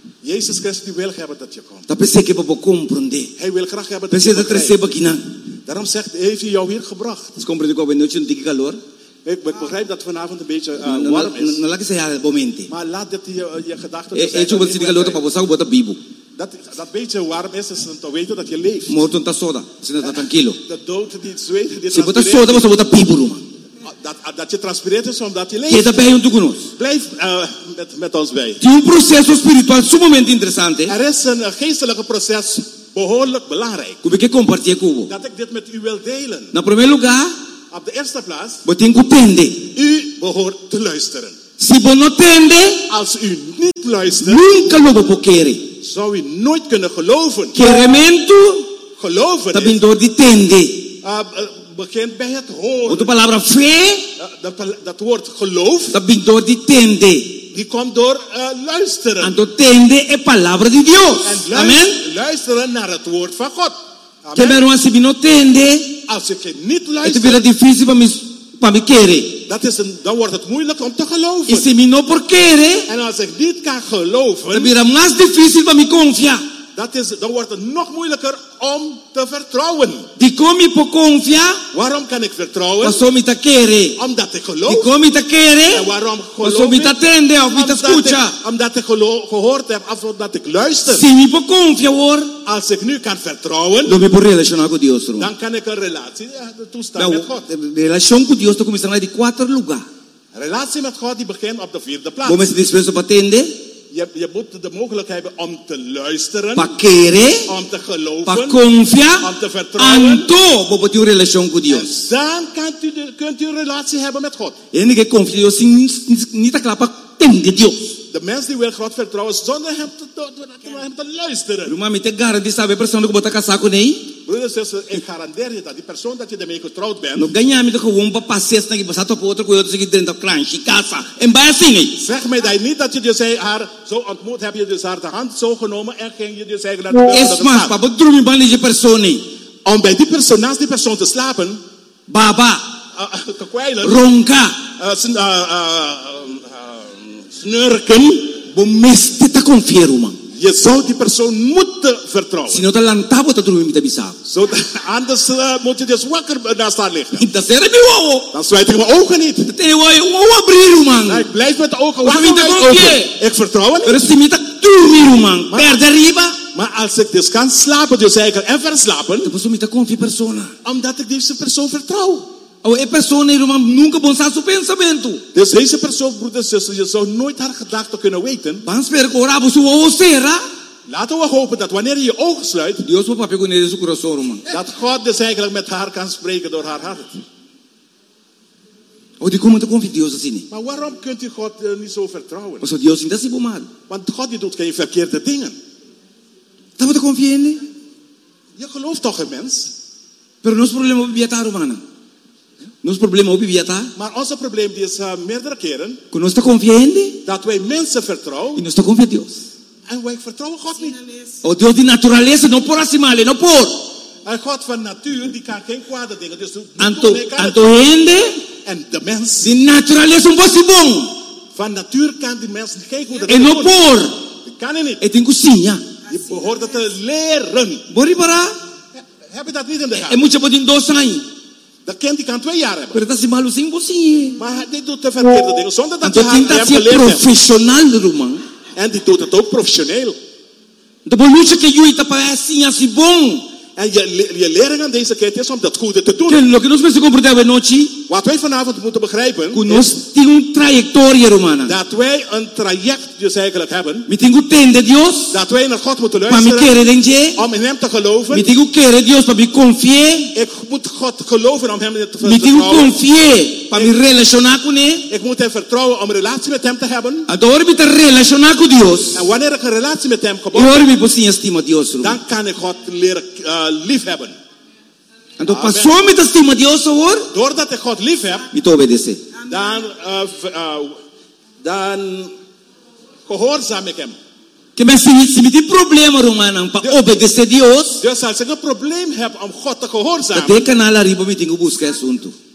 Jezus Christus wil hebben dat je komt. Tapi sei que papo comprende. Hij wil graag hebben dat Pensei je dat receba begrijpt. kina. Daarom zegt, heeft hij jou hier gebracht. Mas comprende ko ben noche un tiki calor. Ik, ik begrijp dat vanavond een beetje uh, No warm is. no la que se ha momente. Maar laat dit je, je gedachten E e chuba tiki calor papo sa bota bibo. Dat dat beetje warm is, is om te weten dat je leeft. Morto ta soda, sina ta tranquilo. De dood die zweet, die Se bota transpireert. soda, você bota bibo ruma. Dat, dat je transpireert is omdat je leeft. Que tá bem junto conosco. Blijf uh, met, met ons bij. Tem um processo espiritual sumamente interessante. Er is een uh, geestelijke proces behoorlijk belangrijk. Como que compartilhar com você? Dat ik dit met u wil delen. Na primeiro lugar, Op de eerste plaats, você tem que entender. u behoort te luisteren. Se você não entende, Als u niet luistert, nunca lo vou querer. zou u nooit kunnen geloven. Queremento Geloven também is, dor de entender. uh, uh, begint bij het horen. Outra palavra fé Uh, dat, dat woord geloof, também dor de entender. die komt door uh, luisteren. Então entender é palavra de Deus. En Amen. luisteren, luisteren naar het woord van God. Que Amen. meu se não entende, Als je niet é luistert, vira difícil para me para me querer. dat is een, dan wordt het moeilijk om te geloven. E se me não por querer, En als ik niet kan geloven, é vira mais difícil para me confiar. dat is, dan wordt het nog moeilijker om te vertrouwen. De como por confiar, Waarom kan ik vertrouwen? passou me tá querer. Omdat ik De geloof. como me tá En querer, waarom passou geloof me ik? tá atender, ou me tá Omdat ik, escuta. omdat ik gelo- gehoord heb, of omdat ik luister. Se me por confiar, hoor, Als ik nu kan vertrouwen, não me por relacionar com Deus, irmão. dan kan ik een relatie uh, toestaan Não, met God. a relação com Deus está começando de quatro lugares. Een relatie met God die begint op de vierde plaats. Vamos se disposto para atender, Je, je moet de mogelijkheid hebben om te luisteren, para querer, om te geloven, para confiar. om te vertrouwen. Então, vou ter uma relação com En Deus. dan kunt u, de, kunt u een relatie hebben met God. E ninguém confia em Deus, nem está claro para entender Deus. De mens die wil God vertrouwen zonder hem te, te, te, hem te luisteren. Irmão, me tem garantia, sabe, a pessoa que botar casaco nem. Broeders en zusters, ik garandeer je dat die persoon dat je ermee getrouwd bent, Não ganha me com um para passear, na que passar para outro com outro seguir dentro da clanche, casa. Em bem assim, hein? zeg mij dat niet dat je dus haar zo ontmoet, heb je dus haar de hand zo genomen en ging je dus zeggen naar de buiten Es mais, gaan. para dormir bem de pessoa nem. Om bij die persoon, naast die persoon te slapen, Baba, uh, te kwijlen, ronca, uh, sn- uh, uh, uh, snurken, bom mestre tá confiando, man. je zou die persoon moeten vertrouwen. Se não tá lantavo, tá dormindo me bisavo. Zo, anders uh, moet je dus wakker naast haar liggen. Então, será meu ovo? Dan sluit ik mijn ogen niet. Tem o ovo abrir, man. Nou, ik blijf met de ogen Maar wakker. wie te met confie? ogen. Ik vertrouw niet. Pero se me tá dormir, man. Perde arriba. Maar als ik dus kan slapen, dus eigenlijk en verslapen, Depois me tá confia persona. omdat ik deze persoon vertrouw. Ou é pessoa, irmão, nunca pensar seu pensamento. Dus deze persoon, broeders en zusters, je zou nooit haar gedachten kunnen weten. Vamos ver que orava sua ovo será. Laten we hopen dat wanneer je je ogen sluit, Deus vai papel com ele seu coração, irmão. dat God dus eigenlijk met haar kan spreken door haar hart. Ou de como te confia em Deus assim. Maar waarom kunt u God uh, niet zo vertrouwen? Mas o Deus ainda se bomar. Want God die doet geen verkeerde dingen. Tá te confia nele? Je gelooft toch een mens? Pero nosso problema é viajar, humana. Nosso problema é viajar. Maar onze probleem die is uh, meerdere keren Que nós está confiando dat wij mensen e vertrouwen nós está confiando em Deus. en wij vertrouwen God niet. O Deus de natureza não por acima, não por. En God van natuur die kan geen kwade dingen. Dus doet- Anto, nee, kan het anto niet. ende En de mens de natureza um pouco bom. van natuur kan die mens geen goede E dingen não doen. por. Dat kan hij niet. E tem cozinha. Je behoort het te leren. Bori para. Heb je dat niet in de É gaten? muito bom em dois anos. Dat kind die kan twee jaar hebben. Pero tá se malu sem cozinha. Maar hij- dit doet te verkeerde dingen zonder dat je Anto haar tenta hem ser geleerd hebt. profissional, irmão. En die doet het ook professioneel. Depois luta que eu está para assim assim bom. En je, le- je lering aan deze kind is om dat goede te doen. Que lo que nós precisamos compreender é noite. Wat wij vanavond moeten begrijpen Que is nós tem um trajetória, romana. dat wij een traject dus eigenlijk hebben. Me tenho que entender Deus. Dat wij naar God moeten Para me luisteren. querer dengue. Om in hem te geloven. Me tenho que querer Deus para me confiar. Ik moet God geloven om hem te Me tenho que vertrouwen. confiar para me relacionar com ele. Ik moet hem vertrouwen om een relatie met hem te hebben. Agora me te relacionar com Deus. En wanneer ik een relatie met hem E gebouwd agora heb, me posso estimar Deus, irmão. dan kan ik God leren uh, lief hebben. Então Amen. passou me te estima Deus, agora Doordat ik God lief heb, me te obedecer. dan, uh, v- uh, dan gehoorzaam ik hem. Que me se se me tem problema, romana, para obedecer Deus. Dus als ik een probleem heb om God te gehoorzamen, Até canal arriba me tenho que buscar assunto.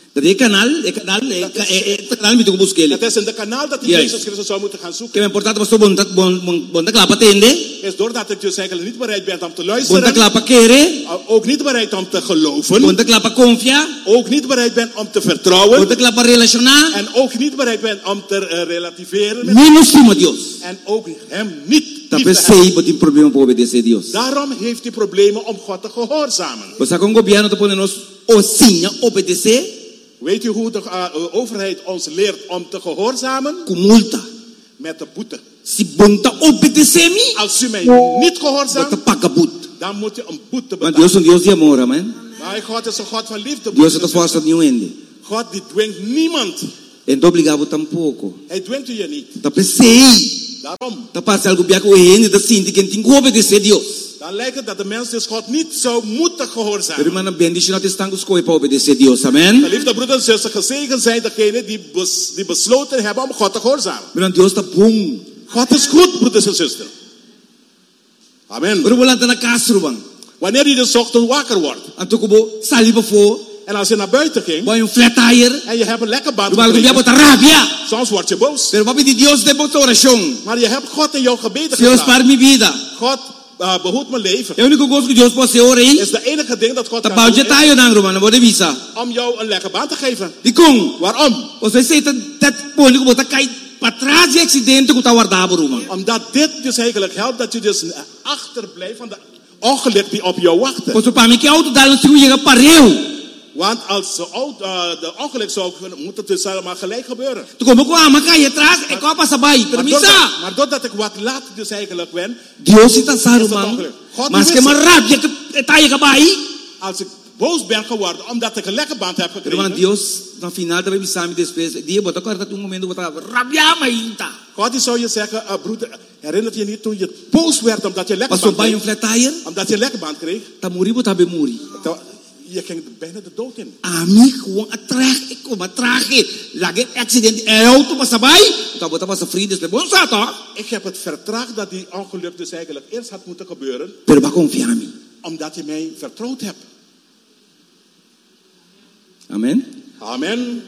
Dat is canal, het canal, het canal met de busquele. Het is in de kanaal dat die Jezus Christus zou moeten gaan zoeken. Que me importa was to bonda bonda klapa tende. Is doordat ik dus eigenlijk niet bereid ben om te luisteren. Bonda klapa kere. Ook niet bereid om te geloven. Bonda klapa confia. Ook niet bereid ben om te vertrouwen. Bonda klapa relacionar. En ook niet bereid ben om te uh, relativeren. Menos sim Dios. En ook hem niet. Tapi sei botin problema para obedecer Dios. Daarom heeft hij problemen om God te gehoorzamen. Pues con gobierno te pone nos osinha obedecer. Weet u hoe de uh, overheid ons leert om te gehoorzamen? Com multa. Met de boete. Si bonta obedecer mi. Als u mij niet gehoorzaamt, dan moet je een boete betalen. Want Dios is een Dios de amor, amen. Maar God is een God van liefde. Dios te força ninguém. God die dwingt niemand. En obrigado tampouco. Hij dwingt u niet. Dat pensei. Daarom. Dat passa algo bem com ele, dat sim, que tem que obedecer Dios. Dan lijkt het dat de mens dus God niet zou moeten gehoorzamen. Pero irmã, bendición dat estão escolhendo para obedecer Dios, amen. De liefde broeders en zussen, gezegend zijn degenen die, bes, die besloten hebben om God te gehoorzamen. Maar Dios está bom. God is goed, broeders en zusters. Amen. Wanneer je dus ochtend wakker wordt. En als je naar buiten ging. En je hebt een lekker band gekregen. Soms word je boos. Maar je hebt God in jouw gebeden gevraagd. God uh, behoedt mijn leven. Is de enige ding dat God kan doen. Om jou een lekker band te geven. Waarom? Omdat dit dus eigenlijk helpt dat je dus achterblijft van de ongeluk die op jou wachten. Want als de, uh, de ongeluk zou kunnen, moet het dus allemaal gelijk gebeuren. Maar, maar, doordat, maar doordat ik wat laat dus eigenlijk ben, Dios is het ongeluk. Als ik boos ben geworden omdat ik een lekker band heb gekregen. Dios, na final da samen después, die botar corta um momento botar rabia mainta. God die zou je zeggen, uh, broeder, herinnert je niet toen je boos werd omdat je lekker band kreeg? Omdat je lekker band kreeg. Tamuri botar bemuri. Je ging bijna de dood in. Ami gewoon atrag, ik kom atrag. Lagi accident, auto pas sabay. Dat botar pas vrede is bon sato. Ik heb het vertraagd dat die ongeluk dus eigenlijk eerst had moeten gebeuren. Pero ba confiami. Omdat je mij vertrouwd hebt. Amen. Amen.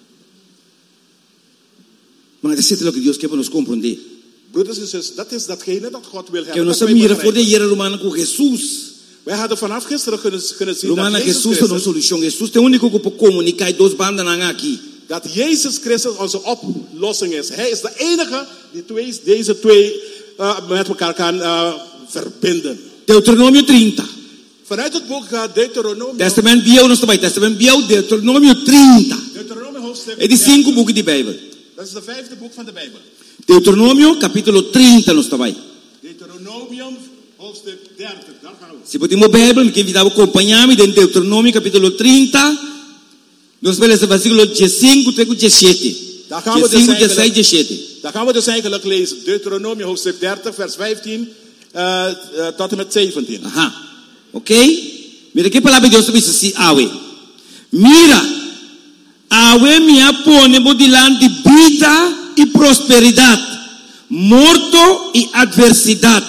Maar dat is het que Dios quer para nos compreender. Broeders en zussen, dat is datgene dat God wil hebben. Que nos mira voor de Heer Romana com Jesus. Wij hadden vanaf gisteren kunnen, kunnen zien Romana dat Jezus Jesus Christus, is onze solution. Jesus is de único que pode comunicar dos bandas aqui. Dat Jezus Christus onze oplossing is. Hij is de enige die twee, deze twee uh, met elkaar kan uh, verbinden. Deuteronomio dertig. Vanuit het boek uh, Deuteronomio. Testament Bio nos bij Testament Bio Deuteronomio dertig. Deuteronomio hoofdstuk. Het is cinco boeken die Bijbel. Dat is de vijfde boek van de Bijbel. Deuteronomio capítulo dertig nos bij. Deuteronomio hoofdstuk dertig. Daar gaan we. Se podemos Bijbel, me convidava a acompanhar-me em Deuteronomio capítulo dertig. Nós vamos ler versículo cinco até dezessete. Daar gaan we dus eigenlijk, daar gaan we dus eigenlijk lezen. Deuteronomio hoofdstuk dertig vers vijftien uh, uh, tot en met zeventien. Aha. Ok? Mira que palavra de Deus diz assim, awe. Mira, awe me apone bodilante vida e prosperidade, morto e adversidade.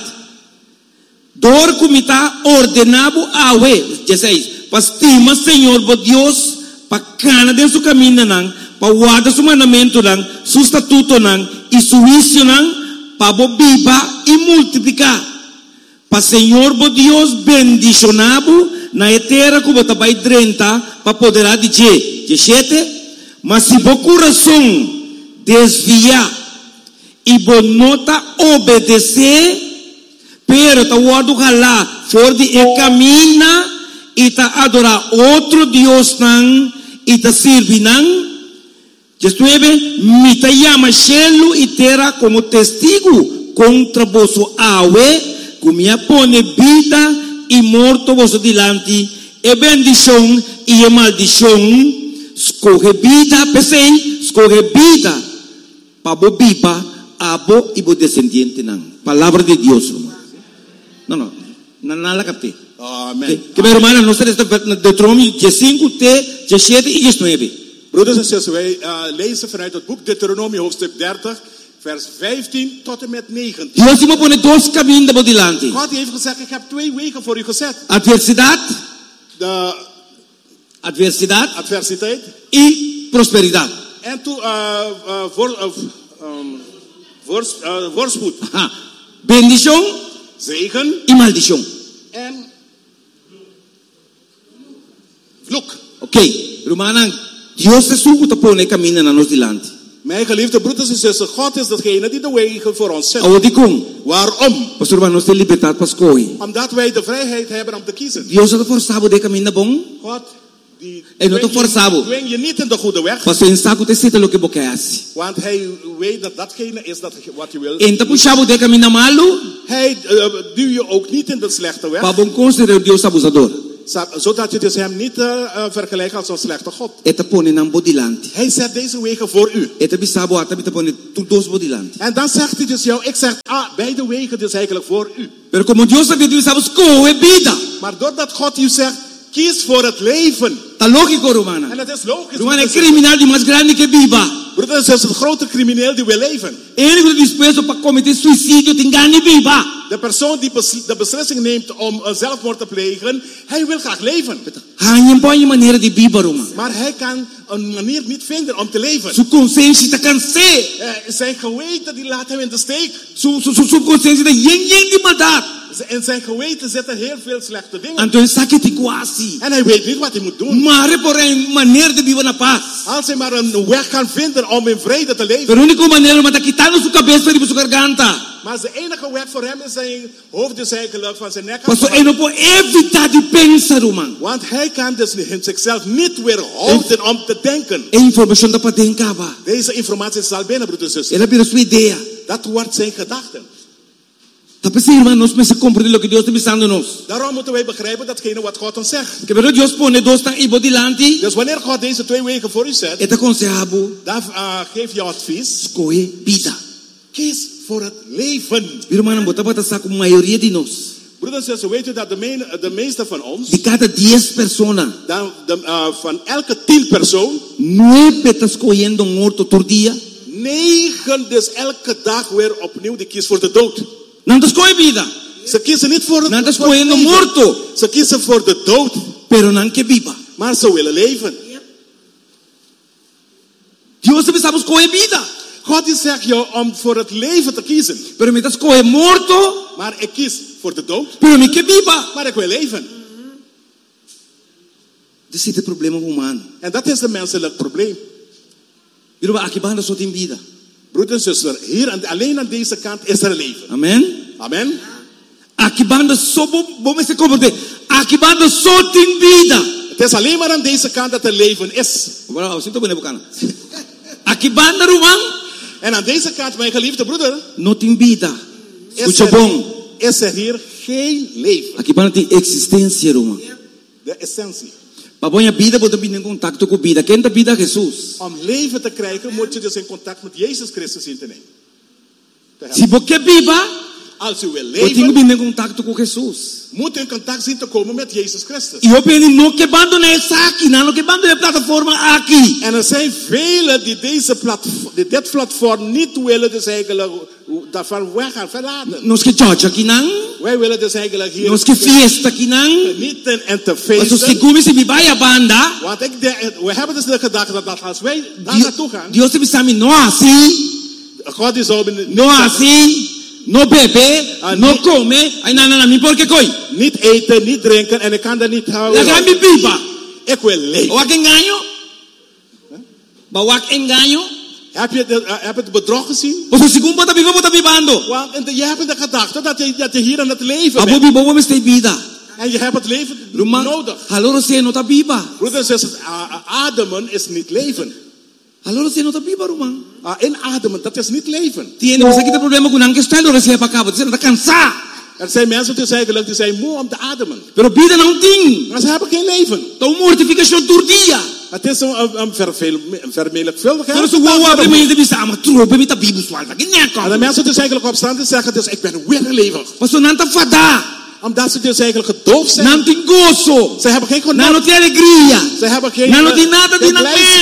Dor como está ordenado awe, dezesseis. Pastima Senhor, bo Deus, pa cana de su caminho nang, pa guarda su mandamento nang, su estatuto nang, e su juicio nang, pa bo viva e multiplicar. Pa Senhor, bo Deus, bendicionado na terra como tabai treinta, pa poderá dizer, dezessete, mas se bo coração desviar e bo nota obedecer, pero ta guardo halá, for de e camina e ta adorar outro Deus nang e ta servir nang. Destruebe, me ta llama cielo e terra como testigo contra vosso awe. Comia pone vida e morto vosso dilante, e bendição e maldição. Escorre vida, pensei, escorre vida, para bo viva, abo e bo descendiente não. Palavra de Deus. Não, não, não, não la captei. Amém. Que meu irmão, nós temos Deuteronomio cinco, dezessete e dezenove. Broeders en zussen, wij uh, lezen vanuit het boek Deuteronomie hoofdstuk dertig. Vers vijftien tot en met negentien. Deus me pone dois caminhos por delante. God heeft gezegd, ik heb twee wegen voor u gezet. Adversidade. De adversidad, adversidade y prosperidad. En tu uh, uh, voor, uh, um, voors, uh, voorspoed. Ajá. Bendición, zegen y maldición. En vloek. Oké, okay. Romanen, Dios es su que pone camino a nos delante. Mijn geliefde broeders en zussen, God is degene die de wegen voor ons zet. Waarom? Pastor, nos tem liberdade para escolher. Omdat wij de vrijheid hebben om te kiezen. Dios no te forzaba de camino bom. God die Hij no te forzaba. dwing je niet in de goede weg. Pastor, en saco te zitten lo que você hace. Want hij weet dat datgene is dat wat je wil. En te puxava de camino malo. Hij uh, duw je ook niet in de slechte weg. Para bom considerar Dios abusador. Zodat je dus hem niet uh, vergelijkt als een slechte God. Hij zet deze wegen voor u. En dan zegt hij dus jou, ik zeg, ah, beide wegen dus eigenlijk voor u. Maar doordat God u zegt, kies voor het leven. Logico, Romana. En het is logisch. Romana is criminal die más grande que viva. Broeders, het is een grote crimineel die wil leven. Ele disposto para cometer suicídio tem gane viva. De persoon die de beslissing neemt om een zelfmoord te plegen, hij wil graag leven. Maar hij kan een manier niet vinden om te leven. Su consciência está cansé. Zijn geweten die laat hem in de steek. Su su su consciência de yen yen die maldade. In zijn geweten zitten heel veel slechte dingen. Então sabe que quase. En hij weet niet wat hij moet doen. Maar por een manier de viver na paz. Als hij maar een weg kan vinden om in vrede te leven. Pero única maneira é matar quitando sua cabeça e sua garganta. Maar de enige weg voor hem is zijn hoofd dus eigenlijk van zijn nek af. Pastor, hij não pode evitar de pensar, man. Want hij kan dus zichzelf niet weerhouden om te denken. É informação da para denken, ba. Deze informatie is al binnen, broeders en zussen. Ela vira sua ideia. Dat wordt zijn gedachten. Tá pensando, irmão, nós precisamos compreender o que Deus está pensando em nós. Daarom moeten wij begrijpen datgene wat God ons zegt. Que pero Deus põe dois tão ibo delante. Dus wanneer God deze twee wegen voor u zet, het aconselhabo, dan uh, geef je advies. Escolhe vida. Kies voor het leven. Irmão, bota para estar com a maioria de nós. Broeders en zussen, weet u dat de, meen, de meeste van ons, de cada diez personas, dan, de, uh, van elke tien persoon, nueve está escolhendo morto todo dia. Negen dus elke dag weer opnieuw die kies voor de dood. Não te escolhe vida. Ze kiezen niet voor het não te escolhendo morto. Ze kiezen voor de dood. Pero não que viva. Maar ze willen leven. Deus precisamos escolher vida. God die zegt jou om voor het leven te kiezen. Pero me te escolhe morto. Maar ik kies voor de dood. Pero me que viva. Maar ik wil leven. Dit is het probleem humano. En dat is het menselijk probleem. Jullie aqui banda só tem vida. Broeders en zusters, hier alleen aan deze kant is er leven. Amen. Amen. Aqui banda só vamos se compreender. Aqui banda só tem vida. Het is alleen maar aan deze kant dat er leven is. Wow, sinto bene bukana. Aqui banda ruang. En aan deze kant, mijn geliefde broeder, no tem vida. Is er, hier, is er hier geen leven. Aqui banda tem existência, ruang. De essentie. Para a vida, você tem em contato com a vida. Quem tem vida é Jesus. Om leven te krijgen, moet je dus in contact met Jezus Christus in te nemen. Se você viva, als u wil leven, você tem em contato com Jesus. Moet in contact zien te komen met Jezus Christus. E eu penso não que abandonar essa aqui, não que abandonar a plataforma aqui. En er zijn velen die deze platform, die dit platform niet willen, dus eigenlijk daarvan weg gaan verlaten. Nós que church aqui não. Wij willen dus eigenlijk hier. Nós que fiesta aqui não. Genieten en te feesten. Mas se como se vive a banda. Want ik de, we hebben dus de gedachte dat als wij daar naartoe gaan. Deus te sabe não assim. God is al in. Não assim. No bebe, uh, no niet, come, ay na na na mi porque koi. Niet eten, niet drinken en ik kan dat niet houden. La mi viva. Ik wil leven. Wak engaño? Huh? Ba wak engaño? Heb je de, uh, heb je het bedrog gezien? O so sigum bota viva bota vivando. Want je hebt de gedachte dat je dat je hier aan het leven bent. Abo vivo vamos ter vida. En je hebt het leven Ruma, nodig. Hallo se no ta viva. Broeders en zusters, ademen is niet leven. Hallo se no ta viva, Roman. Uh, inademen, dat is niet leven. Tiene você que tem problema com não que está lo recebe para cá, você está cansado. Er zijn mensen die zeggen die zijn moe om te ademen. Pero vida não tem. Maar ze hebben geen leven. Então mortificação todo dia. Het is een, een, een vermenigvuldigheid. Pero so wow abre me de sama trope me ta bibus walta. En de mensen die eigenlijk opstaan en zeggen dus ik ben weer levendig. Maar so não ta fada. Omdat ze dus eigenlijk gedoofd zijn. Não tem gozo. Ze hebben geen genot. Não tem alegria. Ze hebben geen Não tem nada de blijdschap.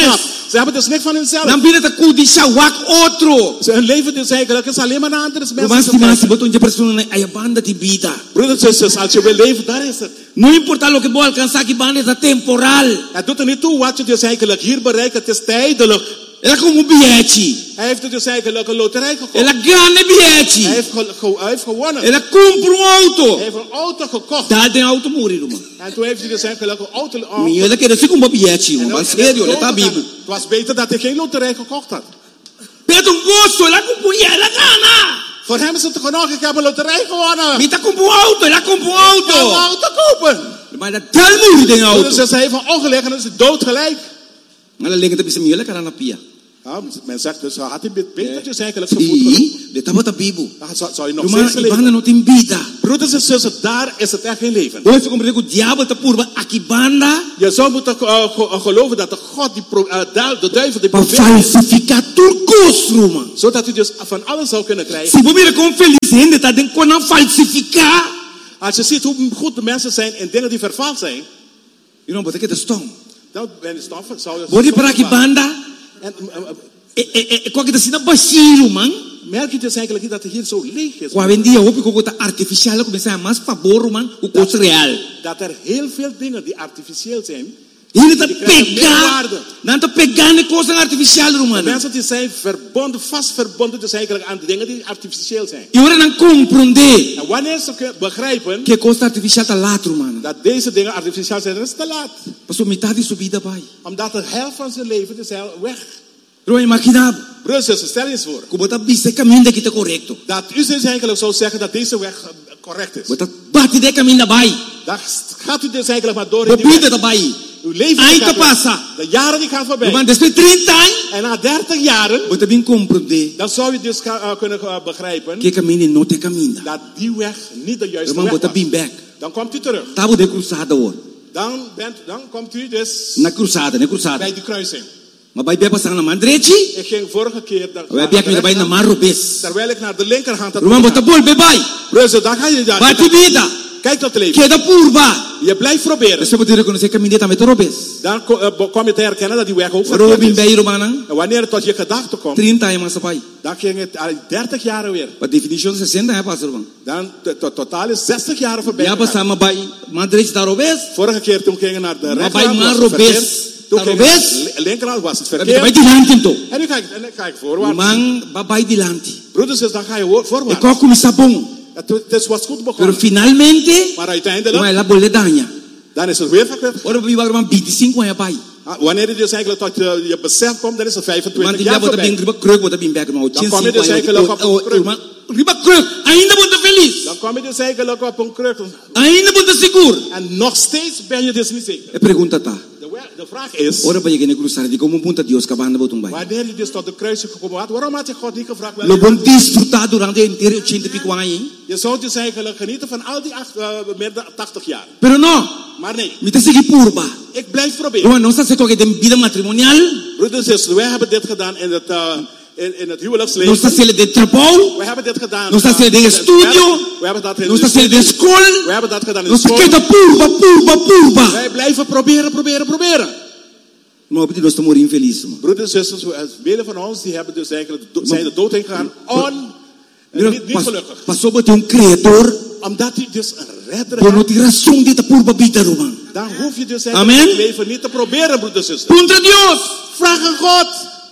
Ze hebben dus niks van hunzelf. Dan binnen te kudisha wak otro. Ze hun leven dus eigenlijk is alleen maar naar andere mensen. Romantimatie beton je persona ay banda ti vida. Broeders en zusters, als je wil leven, daar is het. No importa lo que voy a alcanzar que banda es temporal. Het doet er niet toe wat je dus eigenlijk hier bereikt. Het is tijdelijk. Ela como bilhete. Hij heeft dus eigenlijk een loterij gekocht. Ela grande bilhete. Hij heeft, ge ge hij heeft gewonnen. Ela compra um auto. Hij heeft een auto gekocht. Daar de auto morir, man. En toen heeft hij dus eigenlijk een auto. Minha, ela queria ser como bilhete, man. Sério, ela tá vivo. Het was beter dat hij geen loterij gekocht had. Pedro gosto, ela compra, ela gana. Voor hem is het genoeg, ik heb een loterij gewonnen. Mita compra um auto, ela compra um auto. Ik kan een auto kopen. Maar dat tel morir de auto. Dus hij heeft een ongeluk en is dood gelijk. Maar dan ligt het bij ela cara na pia. Ja, men zegt dus, had hij betertjes eigenlijk gevoed genoeg? Dit is wat de Bijbel. Dan zou je nog steeds leven. Broeders en zussen, daar is het echt geen leven. Je zou moeten uh, geloven dat de God, die pro, uh, de duivel, die probeert. Zodat u dus van alles zou kunnen krijgen. Als je ziet hoe goed de mensen zijn in dingen die vervaald zijn. You know, but ik het stom. Dan ben je stof. Body para banda. En qual que tá baixinho, man? Merk je dus eigenlijk niet dat het hier zo leeg is? Qua vendia hoop ik ook dat artificiële começa a mais favor, man, o coisa real. Dat er heel veel dingen die artificieel zijn. Ele tá pegando, não tá pegando coisa artificial, man. Mensen die zijn verbonden, vast verbonden dus eigenlijk aan de dingen die artificieel zijn. E ora não compreender. En wanneer ze begrijpen que coisa artificial tá lato, man. Dat deze dingen artificieel zijn, dat is te laat. Passou metade de vida bij. Omdat de helft van zijn leven is heel weg. Bro, imagina. Broers, stel je eens voor. Como tá bise caminho daqui tá correto. Dat u dus eigenlijk zou zeggen dat deze weg correct is. Wat bate de caminho bij. Dan gaat u dus eigenlijk maar door in die weg. Daarbij. Uw leven gaat passa. De jaren die gaan voorbij. Want después treinta anos. En na dertig jaren. Wat ben comprender. Dan zou je dus uh, kunnen uh, begrijpen. Que caminho não te caminho. Dat die weg niet de juiste man, weg was. Back. Dan komt u terug. Tabo de cruzada hoor. Dan bent, dan komt u dus. Na cruzada, na cruzada. Bij de kruising. Maar bij bij passar na mandrechi. Ik ging vorige keer. Wij bij bij na marrobes. Terwijl ik naar de linkerhand had. Roman bota bol bij. Broers, dan ga je daar. Bati vida. Kijk dat leven. Queda purba. Je blijft proberen. Dus je moet reconnaître caminheta met robes. Dan kom je te herkennen dat die weg ook verkeerd is. Bij Romanen. En wanneer het tot je gedachte komt. dertig jaar sapai. Dan ging het al dertig jaar weer. Wat definitie zestig hè pastor man. Dan totaal is zestig jaar voorbij. Ja, pas samen bij Madrid daar robes. Vorige keer toen gingen naar de rechterkant. Maar bij marobes. Toen ging linkerhand was het verkeerd. Bij die land toe. En nu ga ik, en nu ga ik voorwaarts. Man, bij die land. Broeders, dus dan ga je voorwaarts. Ik kom met sabon. Het was goed begonnen. Pero finalmente, maar uiteindelijk, la boledaña. Dan is het weer verkeerd. Ora we waren vijfenveertig jaar bij. Wanneer je dus eigenlijk tot je, je besef komt, dan is het vijfentwintig jaar voorbij. Want die kruk wordt erbij gemaakt. Dan kom je dus eigenlijk op een kruk. Riba kruk, ainda bent feliz. Dan kom je dus eigenlijk op een kruk. Ainda bent seguro. En nog steeds ben je dus niet zeker. E pergunta tá. De vraag is. Ora para llegar a cruzar, de como punta Dios cabanda botum bij. Wanneer je dus tot de kruising gekomen was, waarom had je God niet gevraagd? Lo bon disfrutar durante inteiro ochenta e pico anos. Je zou dus eigenlijk genieten van al die acht, uh, meer dan tachtig jaar. Pero no. Maar nee. Mi te seguir purba. Ik blijf proberen. No, no se hace de vida matrimonial. Broeders en zusters, wij hebben dit gedaan in het uh, in, in het huwelijksleven. No se hace de trabajo. We hebben dit gedaan. No se hace de estudio. We hebben dat in no se hace de school. We hebben dat gedaan in no school. No se queda purba, purba, purba. Wij blijven proberen, proberen, proberen. Maar op die nós estamos infeliz, man. Broeders en zusters, velen van ons die hebben dus eigenlijk zijn de dood heen gegaan. On, niet, niet gelukkig. Passou por um criador. Omdat hij dus een redder por não ter razão de purba vida, man. Dan hoef je dus eigenlijk het leven niet te proberen, broeders en zusters. Contra Dios. Vraag aan God.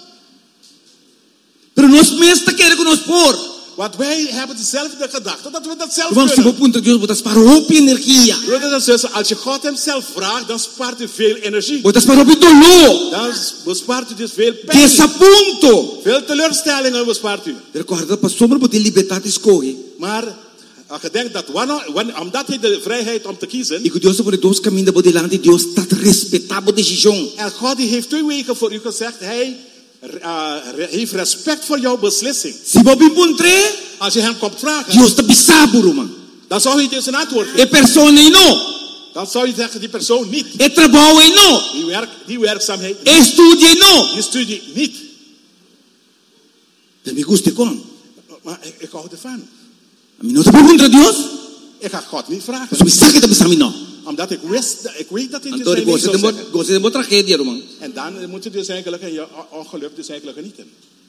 Pero nós mesmos querem que nós por. Want wij hebben dezelfde gedachte dat we dat zelf Vamos kunnen. Punto Dios, botas para op energia. Broeders en zusters, als je God hem zelf vraagt, dan spaart u veel energie. Botas para op dolor. Dan bespaart u dus veel pijn. Desapunto. Veel teleurstellingen bespaart u. Recorda, passou por ter liberdade escolhe. Maar als je denkt dat wanneer, omdat hij de vrijheid om te kiezen. E que Deus por dois caminhos por delante, Deus está respeitar a decisão. En God die heeft twee weken voor u gezegd, hij Uh, heeft respect voor jouw beslissing. Si Bobby Puntre, als je hem komt vragen, Dios está bisaburo, man. Dan zou hij dus een antwoord geven. E persona no. Dan zou je zeggen die persoon niet. E trabalho no. Die, werk, die werkzaamheid. E studie no. Die studie niet. Dat me gusta con. Maar ik, ik hou ervan. A mí no te pregunta Dios. Ik ga God niet vragen. Dus me saca de besami no. Omdat ik wist, ik weet dat dit zijn niet zou zeggen. En dan moet je dus eigenlijk je ongeluk dus eigenlijk genieten.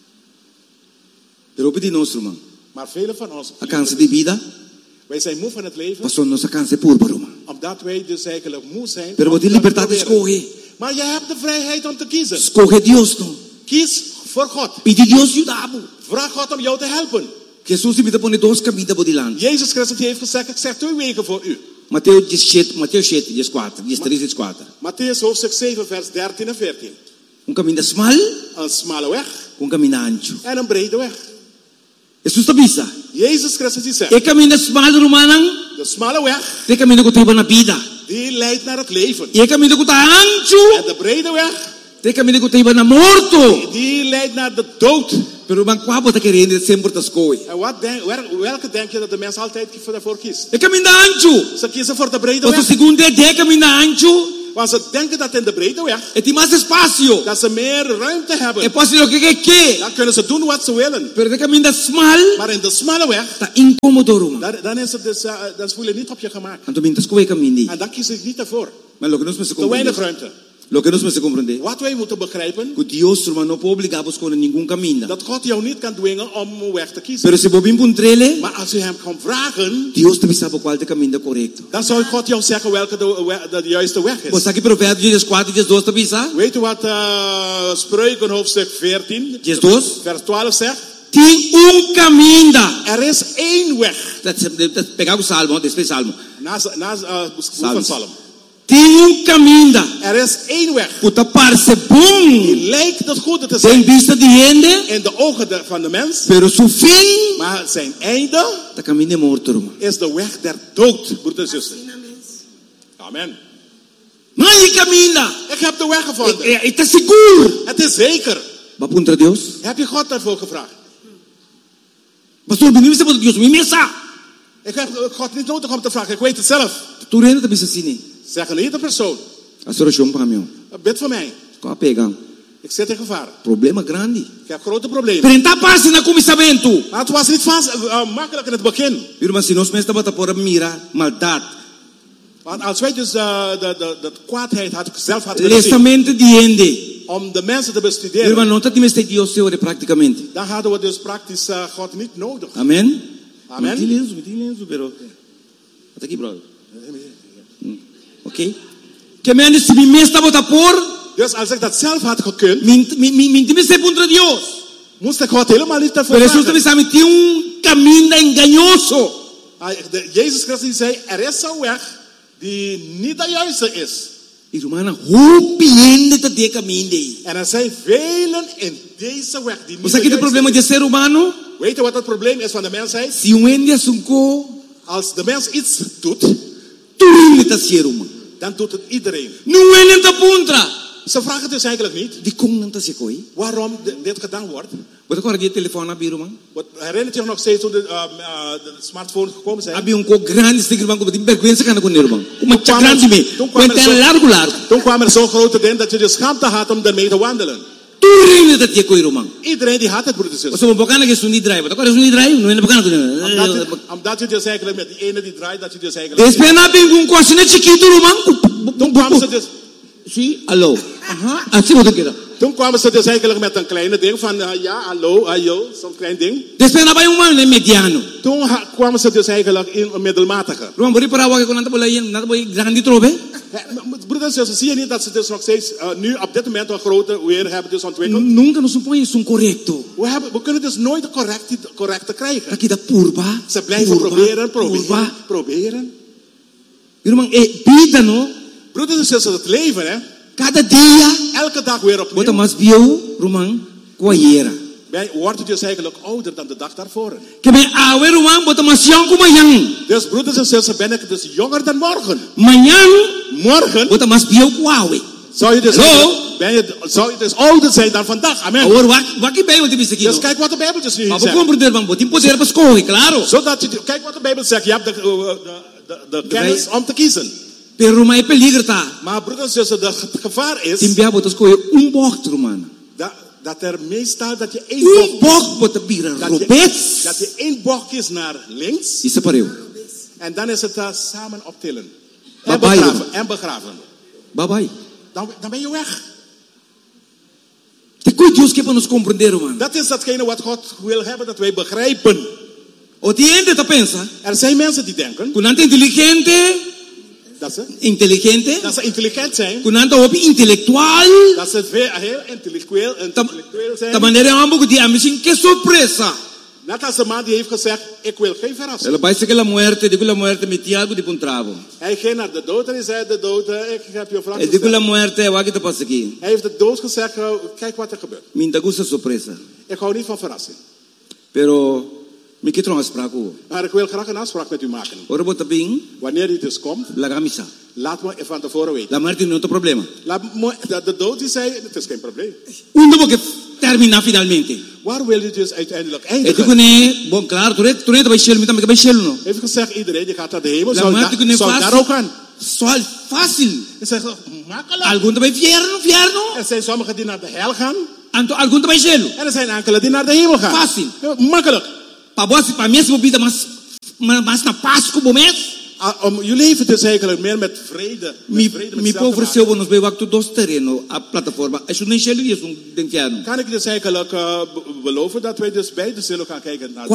Maar velen van ons, wij zijn moe van het leven. Omdat wij dus eigenlijk moe zijn. Maar je hebt de vrijheid om te kiezen. Kies voor God. Vraag God om jou te helpen. Jezus Christus heeft gezegd, ik zeg twee wegen voor u. Matthäus hoofdstuk zeven vers dertien en veertien. Een smalle weg. En een brede weg. Jezus Christus die zegt, de smalle weg, die leidt naar het leven. En de brede weg, die leidt naar de dood. En wat denk, welke denk je dat de mens altijd voor kiest? Ze kiezen voor de brede weg. Want ze denken dat in de brede weg, dat ze meer ruimte hebben. Dan kunnen ze doen wat ze willen. Maar in de smalle weg, dan, dan is het dus, uh, dan voel je niet op je gemaakt. En dan kies ik niet ervoor. Te weinig ruimte. Wat wij moeten begrijpen, dat God jou niet kan dwingen om weg te kiezen. Maar als je hem kan vragen, dan zou God jou zeggen welke de, de, de juiste weg is. Weet je wat uh, Spreuken hoofdstuk veertien, vers twaalf zegt? Er is één weg. Naast na, uh, van Psalm. Er is één weg. Die lijkt het goede te zijn in de ogen de, van de mens. Maar zijn einde is de weg der dood, broeders en zusters. Amen. Ik heb de weg gevonden. Het is zeker. Heb je God daarvoor gevraagd? Ik heb God niet nodig om te vragen. Ik weet het zelf. Zeg een ieder persoon. Bid voor mij. Ik zit in gevaar. Problema grande. Ik heb grote problemen. Maar het was niet vast, uh, makkelijk in het begin. Want als wij dus uh, de, de, de kwaadheid had, zelf hadden gezien, om de mensen te bestuderen, dan hadden we dus praktisch uh, God niet nodig. Amen. Amen. Oké. Dus als ik dat zelf had gekund, moest ik God helemaal niet ervoor vragen. Jezus Christus zei, er is een weg die niet de juiste is. En er zijn velen in deze weg die niet de juiste is. Weet je wat het probleem is van de mensheid? Als de mens iets doet, dan doet het iedereen. Ze vragen het dus eigenlijk niet. Waarom dit gedaan wordt. Wat herinnert je nog steeds toen de, uh, uh, de smartphones gekomen zijn? Toen kwam, er zo, toen kwam er zo'n grote ding dat je de schaamte had om ermee te wandelen. Iedereen die had het, broeders en zusters. Omdat je dus eigenlijk met die ene die draait, dat je dus eigenlijk... Toen kwamen ze dus... Zie, hallo. Aha. Toen kwamen ze dus eigenlijk met een kleine ding van uh, ja, hallo, hallo, zo'n klein ding. Toen ha, kwamen ze dus eigenlijk in een middelmatige. Broeders en zusters, zie je niet dat ze dus nog steeds uh, nu op dit moment een grote weer hebben dus ontwikkeld? We, hebben, we kunnen dus nooit de correcte, correcte krijgen. Ze blijven proberen, proberen, proberen. Broeders en zusters, het leven, hè? Elke dag weer opnieuw. Wij worden dus eigenlijk ouder dan de dag daarvoor. Dus broeders en zusters, ben ik dus jonger dan morgen. Morgen zou je dus, ben je, zou je dus ouder zijn dan vandaag. Amen. Dus kijk wat de Bijbel dus nu zegt. Zodat je, kijk wat de Bijbel zegt. Je hebt de, de, de, de kennis om te kiezen. Maar broeders en zusters, het gevaar is dat, dat er meestal dat je één bocht, dat je, dat je één bocht is naar links. En dan is het uh, samen optillen. En begraven. En begraven. Bye bye. Dan, dan ben je weg. Deus que nos compreender, man. Dat is datgene wat God wil hebben, dat wij begrijpen. O tiende te pensa. Er zijn mensen die denken. Kunante inteligente. Dat ze. Intelligente. Dat ze intelligent zijn. Kunante op intellectual. Dat ze veel, heel intellectueel, intellectueel zijn. De manier ambo die misschien que sorpresa. Net als de man die heeft gezegd, ik wil geen verrassing. Ela parece que la muerte, digo la muerte me tiago de puntravo. Hij ging naar de dood en hij zei de dood, ik heb je een vraag gesteld. Digo la muerte, wat te passa aqui? Hij heeft de dood gezegd, kijk wat er gebeurt. Minta gusta sorpresa. Ik hou niet van verrassing. Pero me quiero een afspraak. Maar ik wil graag een afspraak met u maken. Ora bota bem. Wanneer hij dus komt, la camisa. Laat me van tevoren weten. La muerte no te problema. La, de dood die zei, het is geen probleem. Uno porque termina finalmente. Waar wil je dus uiteindelijk eindigen? E dico ne, bom, claro, tu tu ne vai cielo, também vai cielo no. Heeft gezegd iedereen die gaat naar de hemel, zou daar, zou daar ook gaan. Zal fácil. Hij zegt makkelijk. Alguns vai inferno, inferno. Er zijn sommigen die naar de hel gaan. Anto alguns vai cielo. En er zijn enkele die naar de hemel gaan. Fácil. Makkelijk. Pa boa, pa minha vida mas mas na paz como mês. Om je leven dus eigenlijk meer met vrede. Mi, mi può offrire nos bewa tu dos terreno a plataforma. Es un cielo y es un inferno. Kan ik dus eigenlijk uh, beloven dat wij dus beide zullen gaan kijken naar